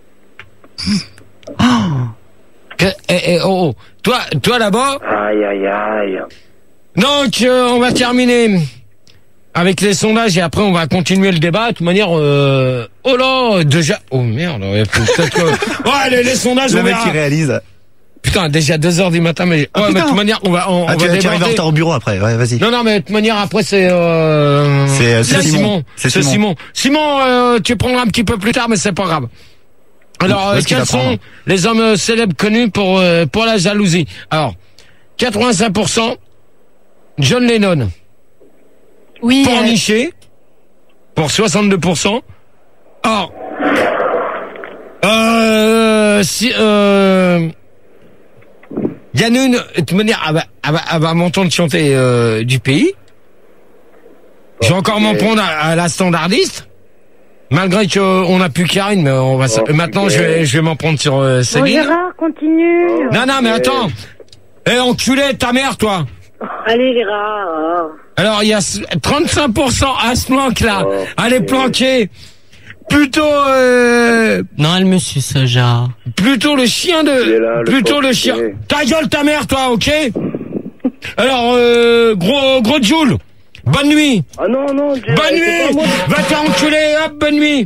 Que- eh, eh, oh, oh. Toi, toi là-bas. Aïe, aïe, aïe. Donc, euh, on va terminer avec les sondages et après on va continuer le débat. De toute manière, euh... oh là, déjà, oh merde, il faut peut-être que... Ouais, les, les sondages, Le on mec verra. qui réalise. Putain, déjà deux heures du matin, mais Ah, ouais, mais de putain. toute manière, on va, on, Ah, on tu, va tu arrives en déborder. retard au bureau après. Ouais, vas-y. Non, non, mais de toute manière, après c'est euh... C'est, euh, c'est Simon. C'est C'est Simon. Simon. Simon, euh, tu prendras un petit peu plus tard, mais c'est pas grave. Alors, Où euh, est-ce qu'il quels va prendre sont les hommes euh, célèbres connus pour euh, pour la jalousie? Alors, quatre-vingt-cinq pour cent John Lennon. Oui. euh, Pornichet pour soixante-deux pour cent. Or, euh, si, euh, il y en a une, de toute manière, elle va, elle va, elle va m'entendre chanter euh, du pays. Je vais encore m'en prendre à, à la standardiste. Malgré qu'on n'a plus Karine, mais on va se- Oh, maintenant putain. je vais, je vais m'en prendre sur euh, Bon, Céline. Gérard, continue. Non, non, mais attends. Eh, enculé, ta mère, toi. Allez, Gérard. Alors, il y a trente-cinq pour cent à ce planque-là. Oh, Elle est planquée. Plutôt, euh, Non, elle me suce, Gérard. plutôt le chien Il est de, là, le plutôt pauvre, le chien. ouais. Ta gueule, ta mère, toi, ok? Alors, euh, gros, gros Joule. Bonne nuit. Ah non, non, Gérard, Bonne c'est pas nuit. moi. Va te faire enculer, hop, bonne nuit.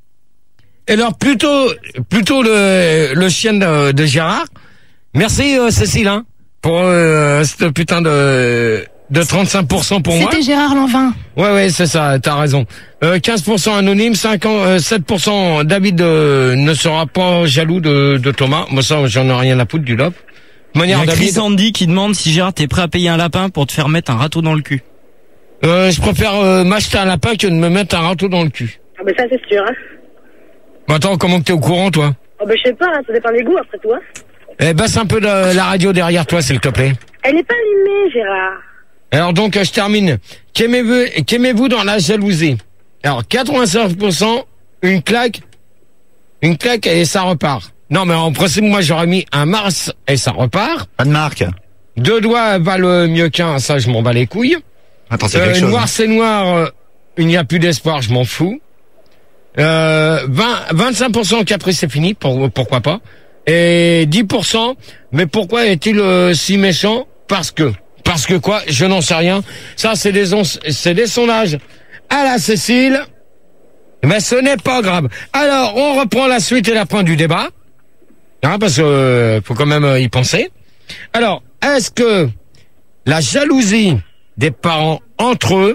Et alors, plutôt, plutôt le, le chien de, de Gérard. Merci, euh, Cécile, hein, pour, euh, cette putain de, de trente-cinq pour cent pour moi. C'était Gérard Lanvin. Ouais, ouais, c'est ça, t'as raison. Euh, quinze pour cent anonyme, cinq, euh, sept pour cent David euh, ne sera pas jaloux de, de Thomas. Moi, ça, j'en ai rien à foutre du lobe. De Il y manière, a David, Chris Andy qui demande si Gérard t'es prêt à payer un lapin pour te faire mettre un râteau dans le cul. euh, je préfère euh, m'acheter un lapin que de me mettre un râteau dans le cul. Ah, ben ça, c'est sûr, hein. Bon, attends, comment que t'es au courant, toi? Oh, ben je sais pas, hein, ça dépend des goûts, après tout, hein. Eh, baisse un peu la, la radio derrière toi, s'il te plaît. Elle est pas allumée, Gérard. Alors donc, euh, je termine. Qu'aimez-vous, qu'aimez-vous dans la jalousie? Alors, quatre-vingt-cinq pour cent, une claque, une claque et ça repart. Non, mais en principe, moi, j'aurais mis un Mars et ça repart. Pas de marque. Deux doigts valent mieux qu'un, ça, je m'en bats les couilles. Attends, c'est Euh, quelque chose. noir, c'est noir, euh, il n'y a plus d'espoir, je m'en fous. Euh, vingt, vingt-cinq pour cent Capri, c'est fini, pour, pourquoi pas. Et dix pour cent, mais pourquoi est-il euh, si méchant? Parce que. Parce que quoi? Je n'en sais rien. Ça, c'est des, on- c'est des sondages à la Cécile. Mais ce n'est pas grave. Alors, on reprend la suite et la fin du débat. Hein, parce que euh, faut quand même euh, y penser. Alors, est-ce que la jalousie des parents entre eux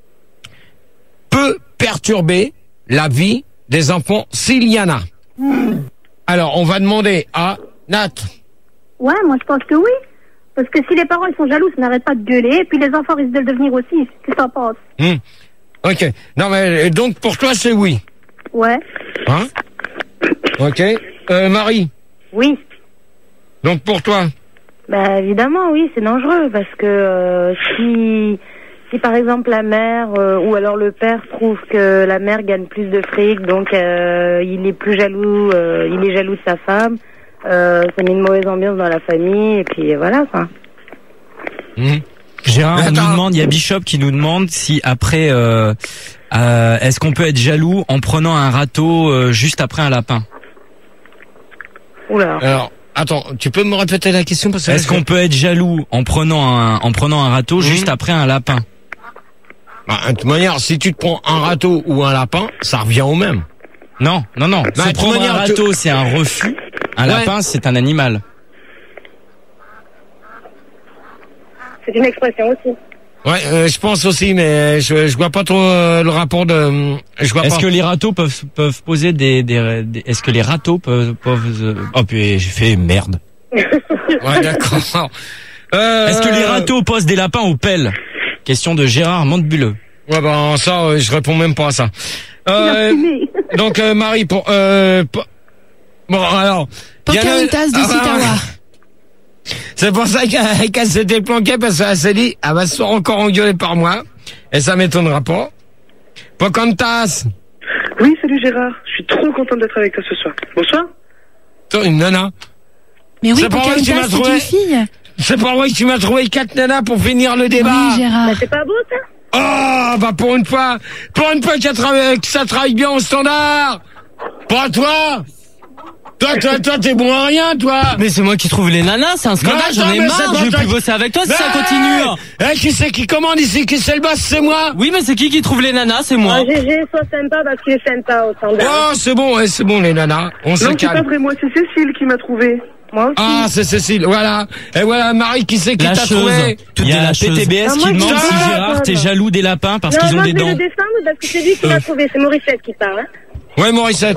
peut perturber la vie des enfants s'il y en a? Alors, on va demander à Nat. Ouais, moi, je pense que oui. Parce que si les parents, ils sont jaloux, ça n'arrête pas de gueuler. Et puis les enfants risquent de le devenir aussi. Qu'est-ce que t'en penses? Hmm. Ok. Non, mais donc pour toi, c'est oui. Ouais. Hein? Ok. Euh, Marie. Oui. Donc pour toi. Bah évidemment, oui, c'est dangereux parce que euh, si si par exemple la mère euh, ou alors le père trouve que la mère gagne plus de fric, donc euh, il est plus jaloux, euh, il est jaloux de sa femme, euh, ça met une mauvaise ambiance dans la famille et puis voilà quoi. Hmm. Gérard, on Attends. nous demande, il y a Bishop qui nous demande si après, euh, euh, est-ce qu'on peut être jaloux en prenant un râteau euh, juste après un lapin? Oula. Alors, attends, tu peux me répéter la question parce que Est-ce qu'on peut être jaloux en prenant un, en prenant un râteau Mmh. juste après un lapin? Bah, de toute manière, si tu te prends un râteau ou un lapin, ça revient au même. Non, non, non. Bah, Se de toute prendre un manière, tu- râteau, c'est un refus. Un Ouais. lapin, c'est un animal. C'est une expression aussi. Ouais, euh, je pense aussi, mais je, je vois pas trop euh, le rapport de. Je vois Est-ce pas. que les râteaux peuvent peuvent poser des, des, des- est-ce que les râteaux peuvent, peuvent euh, oh puis j'ai fait merde. Ouais, d'accord. Euh, Est-ce que les râteaux posent des lapins aux pelles? Question de Gérard Montebuleux. Ouais, ben ça, euh, je réponds même pas à ça. Euh, donc euh, Marie, pour, euh, pour- bon alors. il y en a- Pocahontas de Ah, Sitawa. C'est pour ça qu'elle qu'elle s'était planquée parce qu'elle s'est dit, elle va se faire encore engueuler par moi. Et ça m'étonnera pas. Pocahontas. Oui, salut Gérard. Je suis trop content d'être avec toi ce soir. Bonsoir. Toi, une nana. Mais oui, C'est pas vrai que tu m'as Pocahontas, c'est trouvé une fille. C'est pas vrai que tu m'as trouvé quatre nanas pour finir le débat. Oui, Gérard. Bah, c'est pas beau, ça? Oh, bah pour une fois, pour une fois qu'il travaille, que ça travaille bien au standard. Pas toi. Toi, toi, toi, t'es bon à rien, toi. Mais c'est moi qui trouve les nanas, c'est un scandale, Non, j'en attends, ai mais marre, c'est je vais pas plus toi- bosser avec toi si Mais- ça continue. Eh, qui c'est qui commande ici? Qui c'est le boss? C'est moi. Oui, mais c'est qui qui trouve les nanas? C'est moi. Ah, G G, sois sympa parce qu'il est sympa au standard. Oh, c'est bon, ouais, c'est bon, les nanas. On se Non, c'est pas calme. vrai, moi, c'est Cécile qui m'a trouvé. Moi aussi. Ah, c'est Cécile, voilà. Et voilà, Marie, qui c'est qui La t'a chose. trouvé? Il y a la P T B S Ah, qui moi, demande je- si Ah, Gérard, t'es non. jaloux des lapins parce non, qu'ils ont moi, des je vais dents. le défendre parce que c'est lui qui m'a trouvé, c'est Morissette qui parle. Hein. Ouais, Morissette.